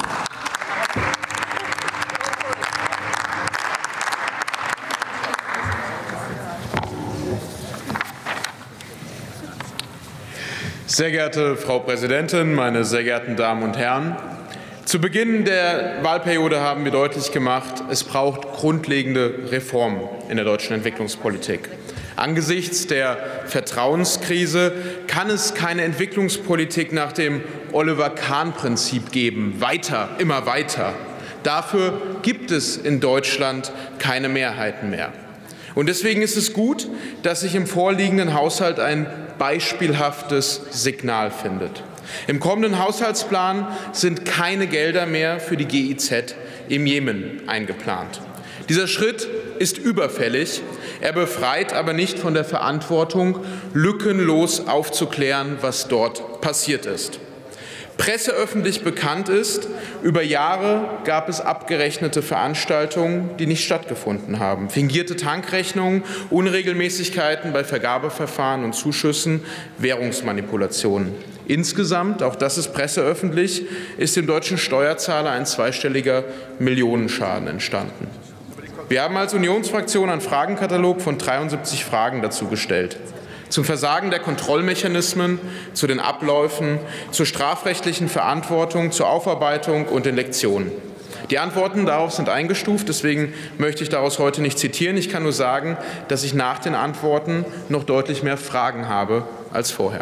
Sehr geehrte Frau Präsidentin, meine sehr geehrten Damen und Herren! Zu Beginn der Wahlperiode haben wir deutlich gemacht, es braucht grundlegende Reformen in der deutschen Entwicklungspolitik. Angesichts der Vertrauenskrise kann es keine Entwicklungspolitik nach dem Oliver-Kahn-Prinzip geben. Weiter, immer weiter. Dafür gibt es in Deutschland keine Mehrheiten mehr. Und deswegen ist es gut, dass sich im vorliegenden Haushalt ein beispielhaftes Signal findet. Im kommenden Haushaltsplan sind keine Gelder mehr für die GIZ im Jemen eingeplant. Dieser Schritt ist überfällig. Er befreit aber nicht von der Verantwortung, lückenlos aufzuklären, was dort passiert ist. Presseöffentlich bekannt ist, über Jahre gab es abgerechnete Veranstaltungen, die nicht stattgefunden haben. Fingierte Tankrechnungen, Unregelmäßigkeiten bei Vergabeverfahren und Zuschüssen, Währungsmanipulationen. Insgesamt, auch das ist presseöffentlich, ist dem deutschen Steuerzahler ein zweistelliger Millionenschaden entstanden. Wir haben als Unionsfraktion einen Fragenkatalog von 73 Fragen dazu gestellt. Zum Versagen der Kontrollmechanismen, zu den Abläufen, zur strafrechtlichen Verantwortung, zur Aufarbeitung und den Lektionen. Die Antworten darauf sind eingestuft, deswegen möchte ich daraus heute nicht zitieren. Ich kann nur sagen, dass ich nach den Antworten noch deutlich mehr Fragen habe als vorher.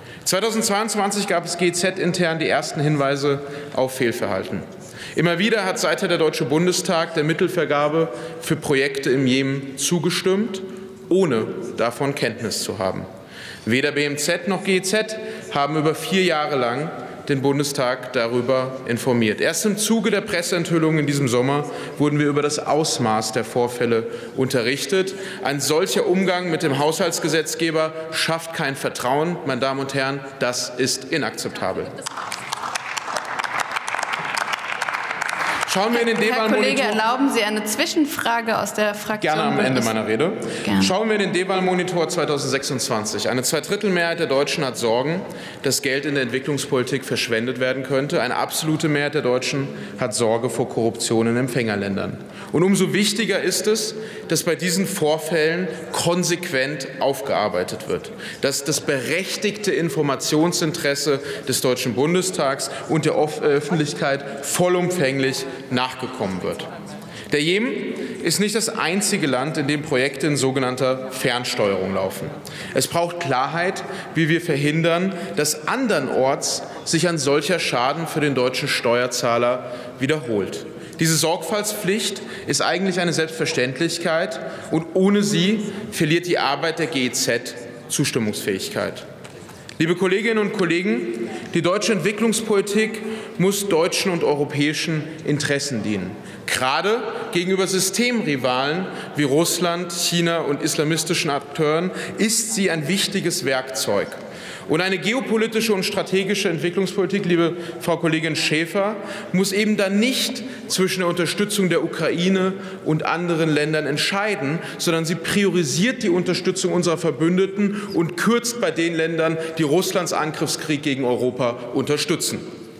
2022 gab es GIZ-intern die ersten Hinweise auf Fehlverhalten. Immer wieder hat seither der Deutsche Bundestag der Mittelvergabe für Projekte im Jemen zugestimmt, ohne davon Kenntnis zu haben. Weder BMZ noch GIZ haben über 4 Jahre lang den Bundestag darüber informiert. Erst im Zuge der Presseenthüllungen in diesem Sommer wurden wir über das Ausmaß der Vorfälle unterrichtet. Ein solcher Umgang mit dem Haushaltsgesetzgeber schafft kein Vertrauen. Meine Damen und Herren, das ist inakzeptabel. Schauen wir in den Herr Kollege, erlauben Sie eine Zwischenfrage aus der Fraktion? Gerne am Ende meiner Rede. Gerne. Schauen wir in den D-Wahl-Monitor 2026. Eine Zweidrittelmehrheit der Deutschen hat Sorgen, dass Geld in der Entwicklungspolitik verschwendet werden könnte. Eine absolute Mehrheit der Deutschen hat Sorge vor Korruption in Empfängerländern. Und umso wichtiger ist es, dass bei diesen Vorfällen konsequent aufgearbeitet wird, dass das berechtigte Informationsinteresse des Deutschen Bundestags und der Öffentlichkeit vollumfänglich nachgekommen wird. Der Jemen ist nicht das einzige Land, in dem Projekte in sogenannter Fernsteuerung laufen. Es braucht Klarheit, wie wir verhindern, dass andernorts sich ein solcher Schaden für den deutschen Steuerzahler wiederholt. Diese Sorgfaltspflicht ist eigentlich eine Selbstverständlichkeit, und ohne sie verliert die Arbeit der GIZ Zustimmungsfähigkeit. Liebe Kolleginnen und Kollegen, die deutsche Entwicklungspolitik muss deutschen und europäischen Interessen dienen. Gerade gegenüber Systemrivalen wie Russland, China und islamistischen Akteuren ist sie ein wichtiges Werkzeug. Und eine geopolitische und strategische Entwicklungspolitik, liebe Frau Kollegin Schäfer, muss eben dann nicht zwischen der Unterstützung der Ukraine und anderen Ländern entscheiden, sondern sie priorisiert die Unterstützung unserer Verbündeten und kürzt bei den Ländern, die Russlands Angriffskrieg gegen Europa unterstützen.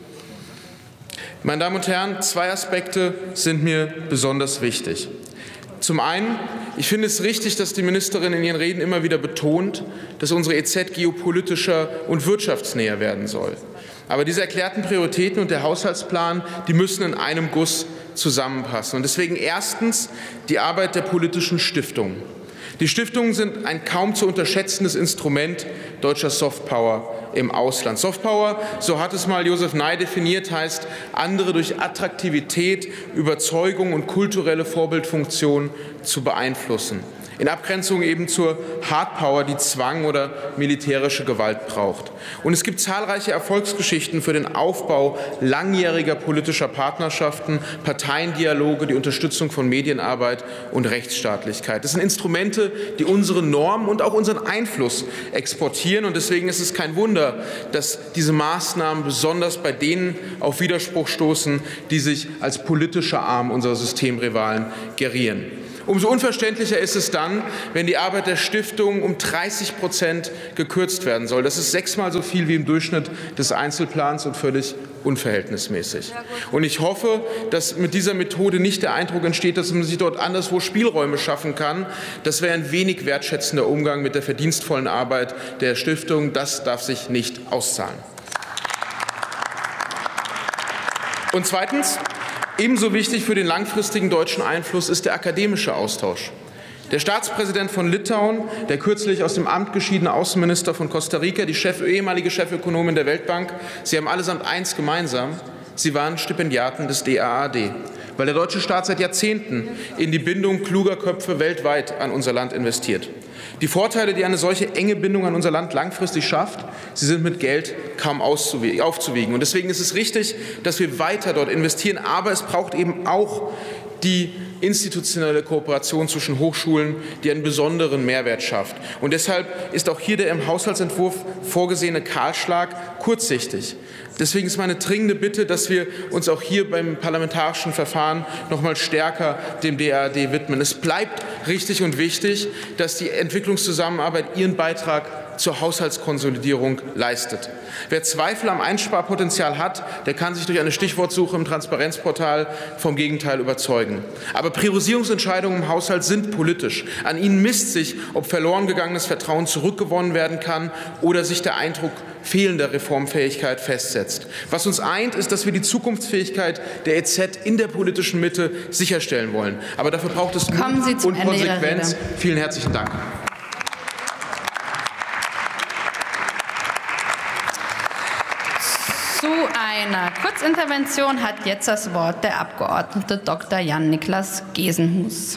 Meine Damen und Herren, 2 Aspekte sind mir besonders wichtig. Zum einen, ich finde es richtig, dass die Ministerin in ihren Reden immer wieder betont, dass unsere EZ geopolitischer und wirtschaftsnäher werden soll. Aber diese erklärten Prioritäten und der Haushaltsplan, die müssen in einem Guss zusammenpassen. Und deswegen erstens die Arbeit der politischen Stiftungen. Die Stiftungen sind ein kaum zu unterschätzendes Instrument deutscher Softpower im Ausland. Softpower, so hat es mal Josef Nye definiert, heißt, andere durch Attraktivität, Überzeugung und kulturelle Vorbildfunktion zu beeinflussen. in Abgrenzung eben zur Hardpower, die Zwang oder militärische Gewalt braucht. Und es gibt zahlreiche Erfolgsgeschichten für den Aufbau langjähriger politischer Partnerschaften, Parteiendialoge, die Unterstützung von Medienarbeit und Rechtsstaatlichkeit. Das sind Instrumente, die unsere Normen und auch unseren Einfluss exportieren. Und deswegen ist es kein Wunder, dass diese Maßnahmen besonders bei denen auf Widerspruch stoßen, die sich als politischer Arm unserer Systemrivalen gerieren. Umso unverständlicher ist es dann, wenn die Arbeit der Stiftung um 30% gekürzt werden soll. Das ist 6-mal so viel wie im Durchschnitt des Einzelplans und völlig unverhältnismäßig. Und ich hoffe, dass mit dieser Methode nicht der Eindruck entsteht, dass man sich dort anderswo Spielräume schaffen kann. Das wäre ein wenig wertschätzender Umgang mit der verdienstvollen Arbeit der Stiftung. Das darf sich nicht auszahlen. Und zweitens, ebenso wichtig für den langfristigen deutschen Einfluss ist der akademische Austausch. Der Staatspräsident von Litauen, der kürzlich aus dem Amt geschiedene Außenminister von Costa Rica, die ehemalige Chefökonomin der Weltbank, sie haben allesamt eins gemeinsam: Sie waren Stipendiaten des DAAD, weil der deutsche Staat seit Jahrzehnten in die Bindung kluger Köpfe weltweit an unser Land investiert. Die Vorteile, die eine solche enge Bindung an unser Land langfristig schafft, sie sind mit Geld kaum aufzuwiegen. Und deswegen ist es richtig, dass wir weiter dort investieren. Aber es braucht eben auch die institutionelle Kooperation zwischen Hochschulen, die einen besonderen Mehrwert schafft. Und deshalb ist auch hier der im Haushaltsentwurf vorgesehene Kahlschlag kurzsichtig. Deswegen ist meine dringende Bitte, dass wir uns auch hier beim parlamentarischen Verfahren noch mal stärker dem DAAD widmen. Es bleibt richtig und wichtig, dass die Entwicklungszusammenarbeit ihren Beitrag zur Haushaltskonsolidierung leistet. Wer Zweifel am Einsparpotenzial hat, der kann sich durch eine Stichwortsuche im Transparenzportal vom Gegenteil überzeugen. Aber Priorisierungsentscheidungen im Haushalt sind politisch. An ihnen misst sich, ob verloren gegangenes Vertrauen zurückgewonnen werden kann oder sich der Eindruck fehlender Reformfähigkeit festsetzt. Was uns eint, ist, dass wir die Zukunftsfähigkeit der EZ in der politischen Mitte sicherstellen wollen. Aber dafür braucht es Mut und Konsequenz. Vielen herzlichen Dank. Zu einer Kurzintervention hat jetzt das Wort der Abgeordnete Dr. Jan-Niklas Gesenhus.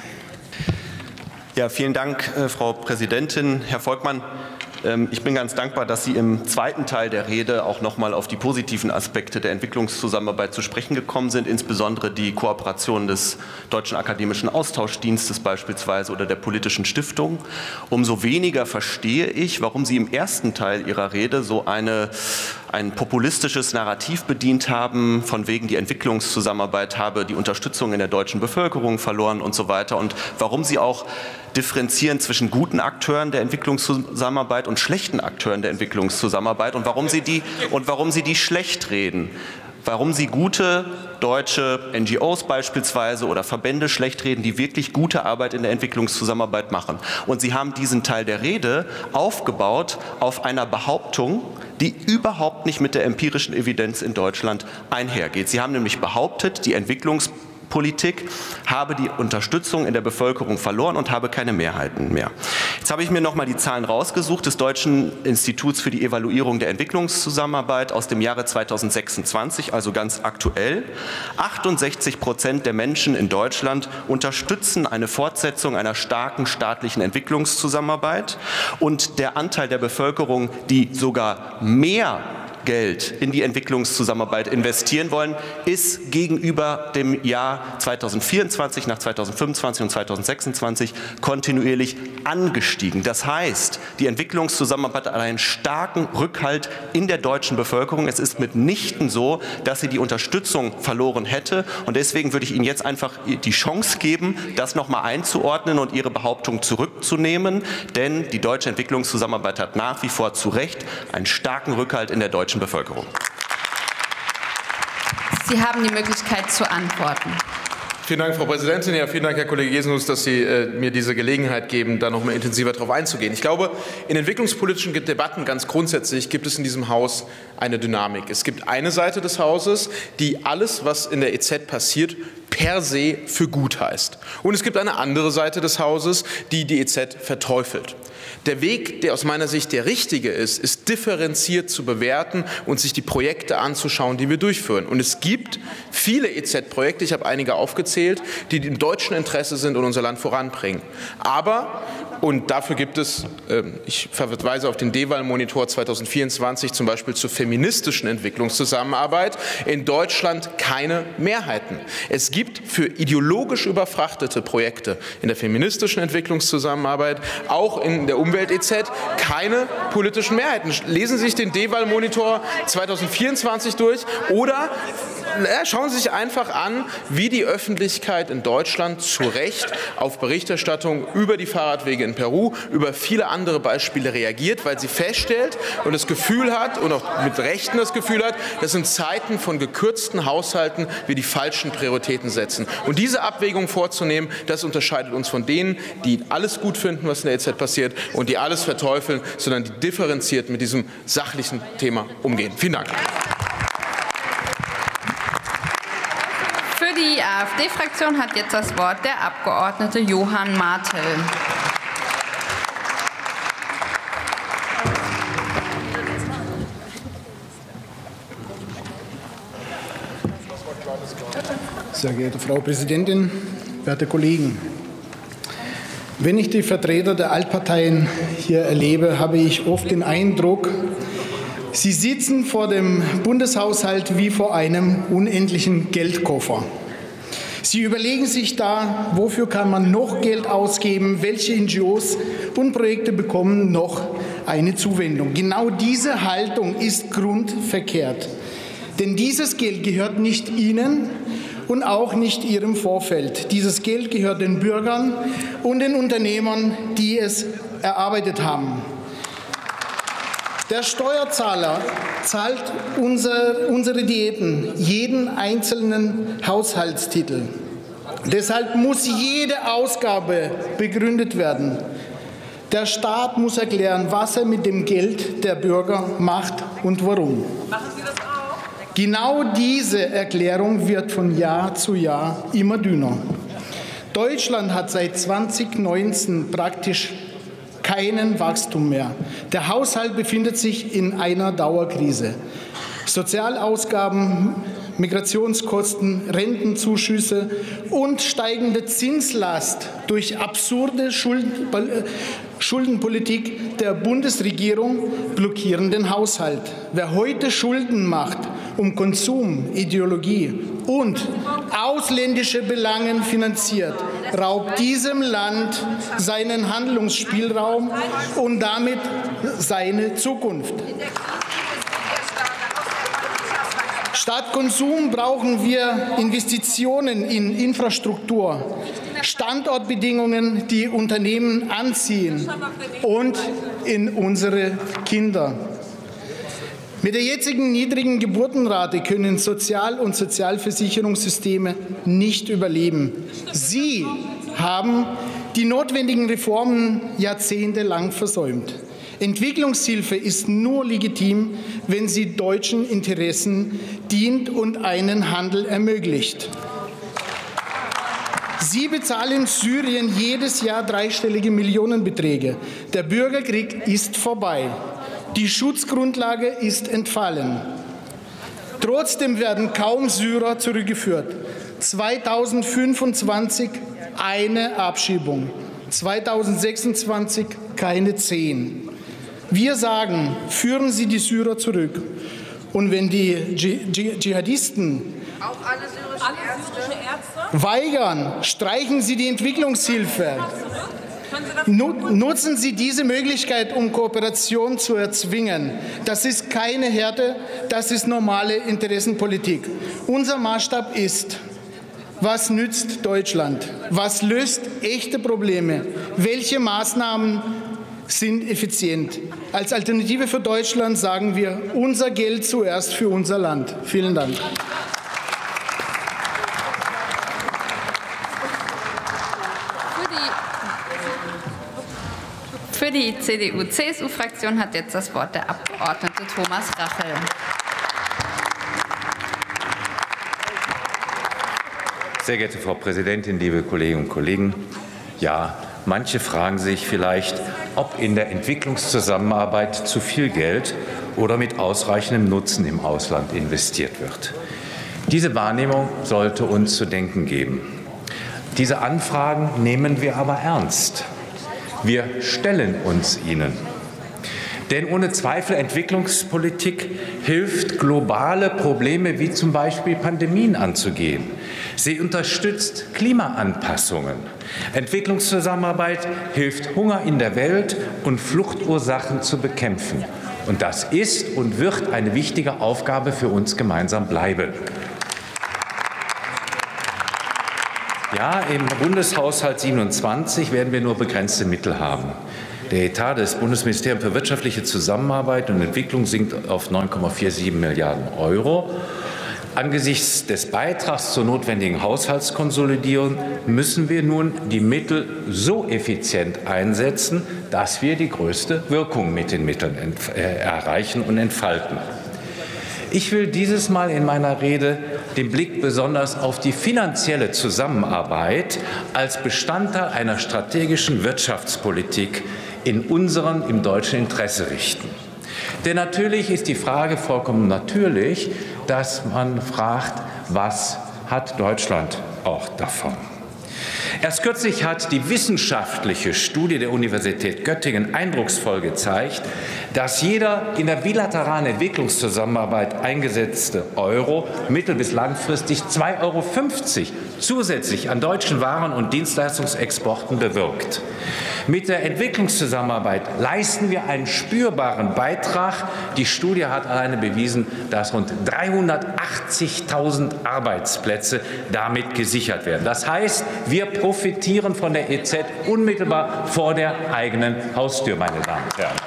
Ja, vielen Dank, Frau Präsidentin. Herr Volkmann, ich bin ganz dankbar, dass Sie im zweiten Teil der Rede auch noch mal auf die positiven Aspekte der Entwicklungszusammenarbeit zu sprechen gekommen sind, insbesondere die Kooperation des Deutschen Akademischen Austauschdienstes beispielsweise oder der politischen Stiftung. Umso weniger verstehe ich, warum Sie im ersten Teil Ihrer Rede so ein populistisches Narrativ bedient haben, von wegen die Entwicklungszusammenarbeit habe die Unterstützung in der deutschen Bevölkerung verloren und so weiter, und warum Sie auch differenzieren zwischen guten Akteuren der Entwicklungszusammenarbeit und schlechten Akteuren der Entwicklungszusammenarbeit und warum Sie die schlecht reden. Warum Sie gute deutsche NGOs beispielsweise oder Verbände schlecht reden, die wirklich gute Arbeit in der Entwicklungszusammenarbeit machen. Und Sie haben diesen Teil der Rede aufgebaut auf einer Behauptung, die überhaupt nicht mit der empirischen Evidenz in Deutschland einhergeht. Sie haben nämlich behauptet, die Entwicklungspolitik habe die Unterstützung in der Bevölkerung verloren und habe keine Mehrheiten mehr. Jetzt habe ich mir noch mal die Zahlen rausgesucht des Deutschen Instituts für die Evaluierung der Entwicklungszusammenarbeit aus dem Jahre 2026, also ganz aktuell. 68% der Menschen in Deutschland unterstützen eine Fortsetzung einer starken staatlichen Entwicklungszusammenarbeit, und der Anteil der Bevölkerung, die sogar mehr Geld in die Entwicklungszusammenarbeit investieren wollen, ist gegenüber dem Jahr 2024 nach 2025 und 2026 kontinuierlich angestiegen. Das heißt, die Entwicklungszusammenarbeit hat einen starken Rückhalt in der deutschen Bevölkerung. Es ist mitnichten so, dass sie die Unterstützung verloren hätte, und deswegen würde ich Ihnen jetzt einfach die Chance geben, das noch mal einzuordnen und Ihre Behauptung zurückzunehmen, denn die deutsche Entwicklungszusammenarbeit hat nach wie vor zu Recht einen starken Rückhalt in der deutschen Bevölkerung. Sie haben die Möglichkeit zu antworten. Vielen Dank, Frau Präsidentin. Ja, vielen Dank, Herr Kollege Gesenhus, dass Sie mir diese Gelegenheit geben, da noch mal intensiver darauf einzugehen. Ich glaube, in entwicklungspolitischen Debatten ganz grundsätzlich gibt es in diesem Haus eine Dynamik. Es gibt eine Seite des Hauses, die alles, was in der EZ passiert, per se für gut heißt. Und es gibt eine andere Seite des Hauses, die die EZ verteufelt. Der Weg, der aus meiner Sicht der richtige ist differenziert zu bewerten und sich die Projekte anzuschauen, die wir durchführen. Und es gibt viele EZ-Projekte, ich habe einige aufgezählt, die im deutschen Interesse sind und unser Land voranbringen. Aber, und dafür gibt es, ich verweise auf den DEWAL-Monitor 2024, zum Beispiel zur feministischen Entwicklungszusammenarbeit, in Deutschland keine Mehrheiten. Es gibt für ideologisch überfrachtete Projekte in der feministischen Entwicklungszusammenarbeit, auch in der Umwelt-EZ, keine politischen Mehrheiten. Lesen Sie sich den DEWAL-Monitor 2024 durch oder schauen Sie sich einfach an, wie die Öffentlichkeit in Deutschland zu Recht auf Berichterstattung über die Fahrradwege in Peru, über viele andere Beispiele reagiert, weil sie feststellt und das Gefühl hat und auch mit Rechten das Gefühl hat, dass in Zeiten von gekürzten Haushalten wir die falschen Prioritäten setzen. Und diese Abwägung vorzunehmen, das unterscheidet uns von denen, die alles gut finden, was in der EZ passiert und die alles verteufeln, sondern die differenziert mit diesem sachlichen Thema umgehen. Vielen Dank. Für die AfD-Fraktion hat jetzt das Wort der Abgeordnete Johann Martel. Sehr geehrte Frau Präsidentin, werte Kollegen! Wenn ich die Vertreter der Altparteien hier erlebe, habe ich oft den Eindruck, sie sitzen vor dem Bundeshaushalt wie vor einem unendlichen Geldkoffer. Sie überlegen sich da, wofür kann man noch Geld ausgeben, welche NGOs und Projekte bekommen noch eine Zuwendung. Genau diese Haltung ist grundverkehrt. Denn dieses Geld gehört nicht Ihnen und auch nicht Ihrem Vorfeld. Dieses Geld gehört den Bürgern und den Unternehmern, die es erarbeitet haben. Der Steuerzahler zahlt unsere Diäten, jeden einzelnen Haushaltstitel. Deshalb muss jede Ausgabe begründet werden. Der Staat muss erklären, was er mit dem Geld der Bürger macht und warum. Machen Sie das auch? Genau diese Erklärung wird von Jahr zu Jahr immer dünner. Deutschland hat seit 2019 praktisch keinen Wachstum mehr. Der Haushalt befindet sich in einer Dauerkrise. Sozialausgaben, Migrationskosten, Rentenzuschüsse und steigende Zinslast durch absurde Schuldenpolitik der Bundesregierung blockieren den Haushalt. Wer heute Schulden macht, um Konsum, Ideologie und ausländische Belange finanziert, raubt diesem Land seinen Handlungsspielraum und damit seine Zukunft. Statt Konsum brauchen wir Investitionen in Infrastruktur, Standortbedingungen, die Unternehmen anziehen und in unsere Kinder. Mit der jetzigen niedrigen Geburtenrate können Sozial- und Sozialversicherungssysteme nicht überleben. Sie haben die notwendigen Reformen jahrzehntelang versäumt. Entwicklungshilfe ist nur legitim, wenn sie deutschen Interessen dient und einen Handel ermöglicht. Sie bezahlen Syrien jedes Jahr dreistellige Millionenbeträge. Der Bürgerkrieg ist vorbei. Die Schutzgrundlage ist entfallen. Trotzdem werden kaum Syrer zurückgeführt. 2025 eine Abschiebung, 2026 keine 10. Wir sagen, führen Sie die Syrer zurück. Und wenn die Dschihadisten weigern, streichen Sie die Entwicklungshilfe. Nutzen Sie diese Möglichkeit, um Kooperation zu erzwingen. Das ist keine Härte, das ist normale Interessenpolitik. Unser Maßstab ist, was nützt Deutschland? Was löst echte Probleme? Welche Maßnahmen sind effizient? Als Alternative für Deutschland sagen wir, unser Geld zuerst für unser Land. Vielen Dank. Für die CDU-CSU-Fraktion hat jetzt das Wort der Abgeordnete Thomas Rachel. Sehr geehrte Frau Präsidentin, liebe Kolleginnen und Kollegen! Ja, manche fragen sich vielleicht, ob in der Entwicklungszusammenarbeit zu viel Geld oder mit ausreichendem Nutzen im Ausland investiert wird. Diese Wahrnehmung sollte uns zu denken geben. Diese Anfragen nehmen wir aber ernst. Wir stellen uns ihnen. Denn ohne Zweifel Entwicklungspolitik hilft, globale Probleme wie zum Beispiel Pandemien anzugehen. Sie unterstützt Klimaanpassungen. Entwicklungszusammenarbeit hilft, Hunger in der Welt und Fluchtursachen zu bekämpfen. Und das ist und wird eine wichtige Aufgabe für uns gemeinsam bleiben. Ja, im Bundeshaushalt 27 werden wir nur begrenzte Mittel haben. Der Etat des Bundesministeriums für wirtschaftliche Zusammenarbeit und Entwicklung sinkt auf 9,47 Milliarden €. Angesichts des Beitrags zur notwendigen Haushaltskonsolidierung müssen wir nun die Mittel so effizient einsetzen, dass wir die größte Wirkung mit den Mitteln erreichen und entfalten. Ich will dieses Mal in meiner Rede den Blick besonders auf die finanzielle Zusammenarbeit als Bestandteil einer strategischen Wirtschaftspolitik im deutschen Interesse richten. Denn natürlich ist die Frage vollkommen natürlich, dass man fragt, was hat Deutschland auch davon? Erst kürzlich hat die wissenschaftliche Studie der Universität Göttingen eindrucksvoll gezeigt, dass jeder in der bilateralen Entwicklungszusammenarbeit eingesetzte Euro mittel- bis langfristig 2,50 € zusätzlich an deutschen Waren- und Dienstleistungsexporten bewirkt. Mit der Entwicklungszusammenarbeit leisten wir einen spürbaren Beitrag. Die Studie hat alleine bewiesen, dass rund 380.000 Arbeitsplätze damit gesichert werden. Das heißt, wir profitieren von der EZ unmittelbar vor der eigenen Haustür, meine Damen und Herren.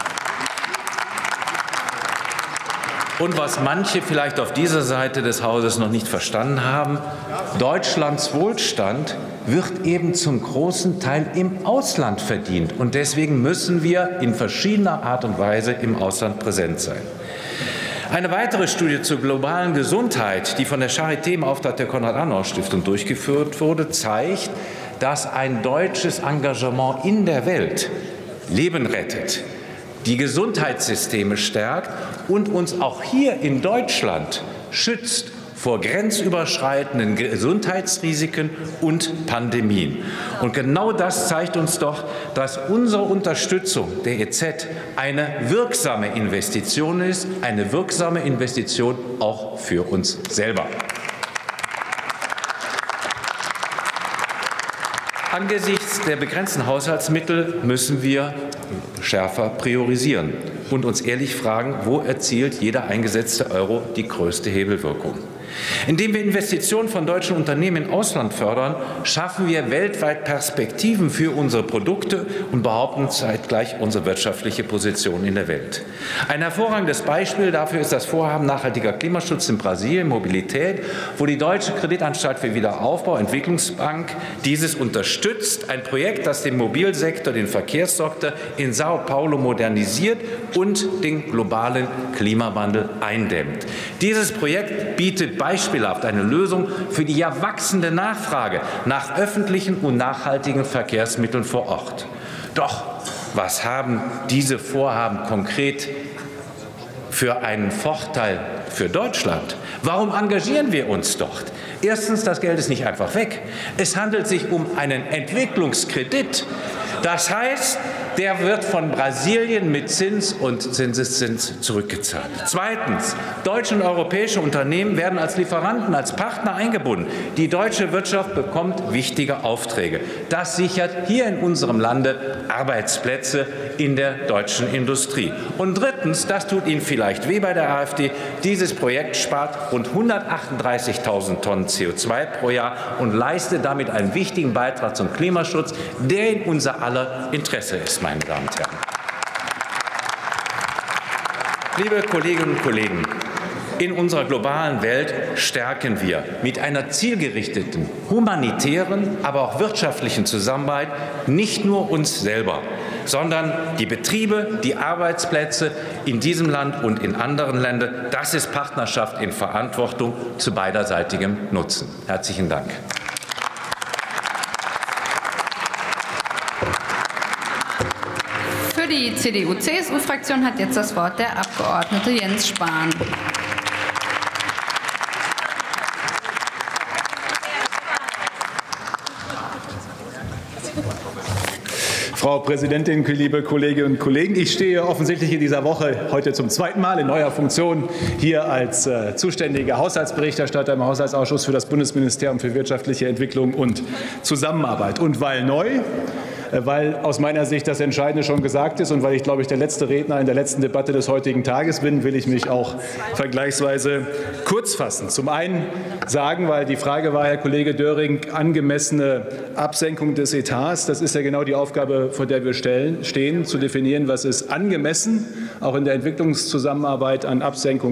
Und was manche vielleicht auf dieser Seite des Hauses noch nicht verstanden haben, Deutschlands Wohlstand wird eben zum großen Teil im Ausland verdient. Und deswegen müssen wir in verschiedener Art und Weise im Ausland präsent sein. Eine weitere Studie zur globalen Gesundheit, die von der Charité im Auftrag der Konrad-Adenauer-Stiftung durchgeführt wurde, zeigt, dass ein deutsches Engagement in der Welt Leben rettet, die Gesundheitssysteme stärkt und uns auch hier in Deutschland schützt vor grenzüberschreitenden Gesundheitsrisiken und Pandemien. Und genau das zeigt uns doch, dass unsere Unterstützung der EZ eine wirksame Investition ist, eine wirksame Investition auch für uns selber. Angesichts der begrenzten Haushaltsmittel müssen wir schärfer priorisieren und uns ehrlich fragen, wo erzielt jeder eingesetzte Euro die größte Hebelwirkung. Indem wir Investitionen von deutschen Unternehmen im Ausland fördern, schaffen wir weltweit Perspektiven für unsere Produkte und behaupten zeitgleich unsere wirtschaftliche Position in der Welt. Ein hervorragendes Beispiel dafür ist das Vorhaben Nachhaltiger Klimaschutz in Brasilien, Mobilität, wo die Deutsche Kreditanstalt für Wiederaufbau, Entwicklungsbank, dieses unterstützt. Ein Projekt, das den Mobilsektor, den Verkehrssektor in Sao Paulo modernisiert und den globalen Klimawandel eindämmt. Dieses Projekt bietet beispielhaft eine Lösung für die ja wachsende Nachfrage nach öffentlichen und nachhaltigen Verkehrsmitteln vor Ort. Doch was haben diese Vorhaben konkret für einen Vorteil für Deutschland? Warum engagieren wir uns dort? Erstens, das Geld ist nicht einfach weg. Es handelt sich um einen Entwicklungskredit. Das heißt, der wird von Brasilien mit Zins und Zinseszins zurückgezahlt. Zweitens, deutsche und europäische Unternehmen werden als Lieferanten, als Partner eingebunden. Die deutsche Wirtschaft bekommt wichtige Aufträge. Das sichert hier in unserem Lande Arbeitsplätze in der deutschen Industrie. Und drittens, das tut Ihnen vielleicht weh bei der AfD, dieses Projekt spart rund 138.000 Tonnen CO2 pro Jahr und leistet damit einen wichtigen Beitrag zum Klimaschutz, der in unser aller Interesse ist, meine Damen und Herren. Liebe Kolleginnen und Kollegen, in unserer globalen Welt stärken wir mit einer zielgerichteten, humanitären, aber auch wirtschaftlichen Zusammenarbeit nicht nur uns selber, sondern die Betriebe, die Arbeitsplätze in diesem Land und in anderen Ländern. Das ist Partnerschaft in Verantwortung zu beiderseitigem Nutzen. Herzlichen Dank. Für die CDU-CSU-Fraktion hat jetzt das Wort der Abgeordnete Jens Spahn. Frau Präsidentin, liebe Kolleginnen und Kollegen! Ich stehe offensichtlich in dieser Woche heute zum zweiten Mal in neuer Funktion hier als zuständiger Haushaltsberichterstatter im Haushaltsausschuss für das Bundesministerium für wirtschaftliche Entwicklung und Zusammenarbeit. Und weil neu, weil aus meiner Sicht das Entscheidende schon gesagt ist und weil ich, glaube ich, der letzte Redner in der letzten Debatte des heutigen Tages bin, will ich mich auch vergleichsweise kurz fassen. Zum einen sagen, weil die Frage war, Herr Kollege Döring, angemessene Absenkung des Etats. Das ist ja genau die Aufgabe, vor der wir stehen, zu definieren, was ist angemessen, auch in der Entwicklungszusammenarbeit an Absenkung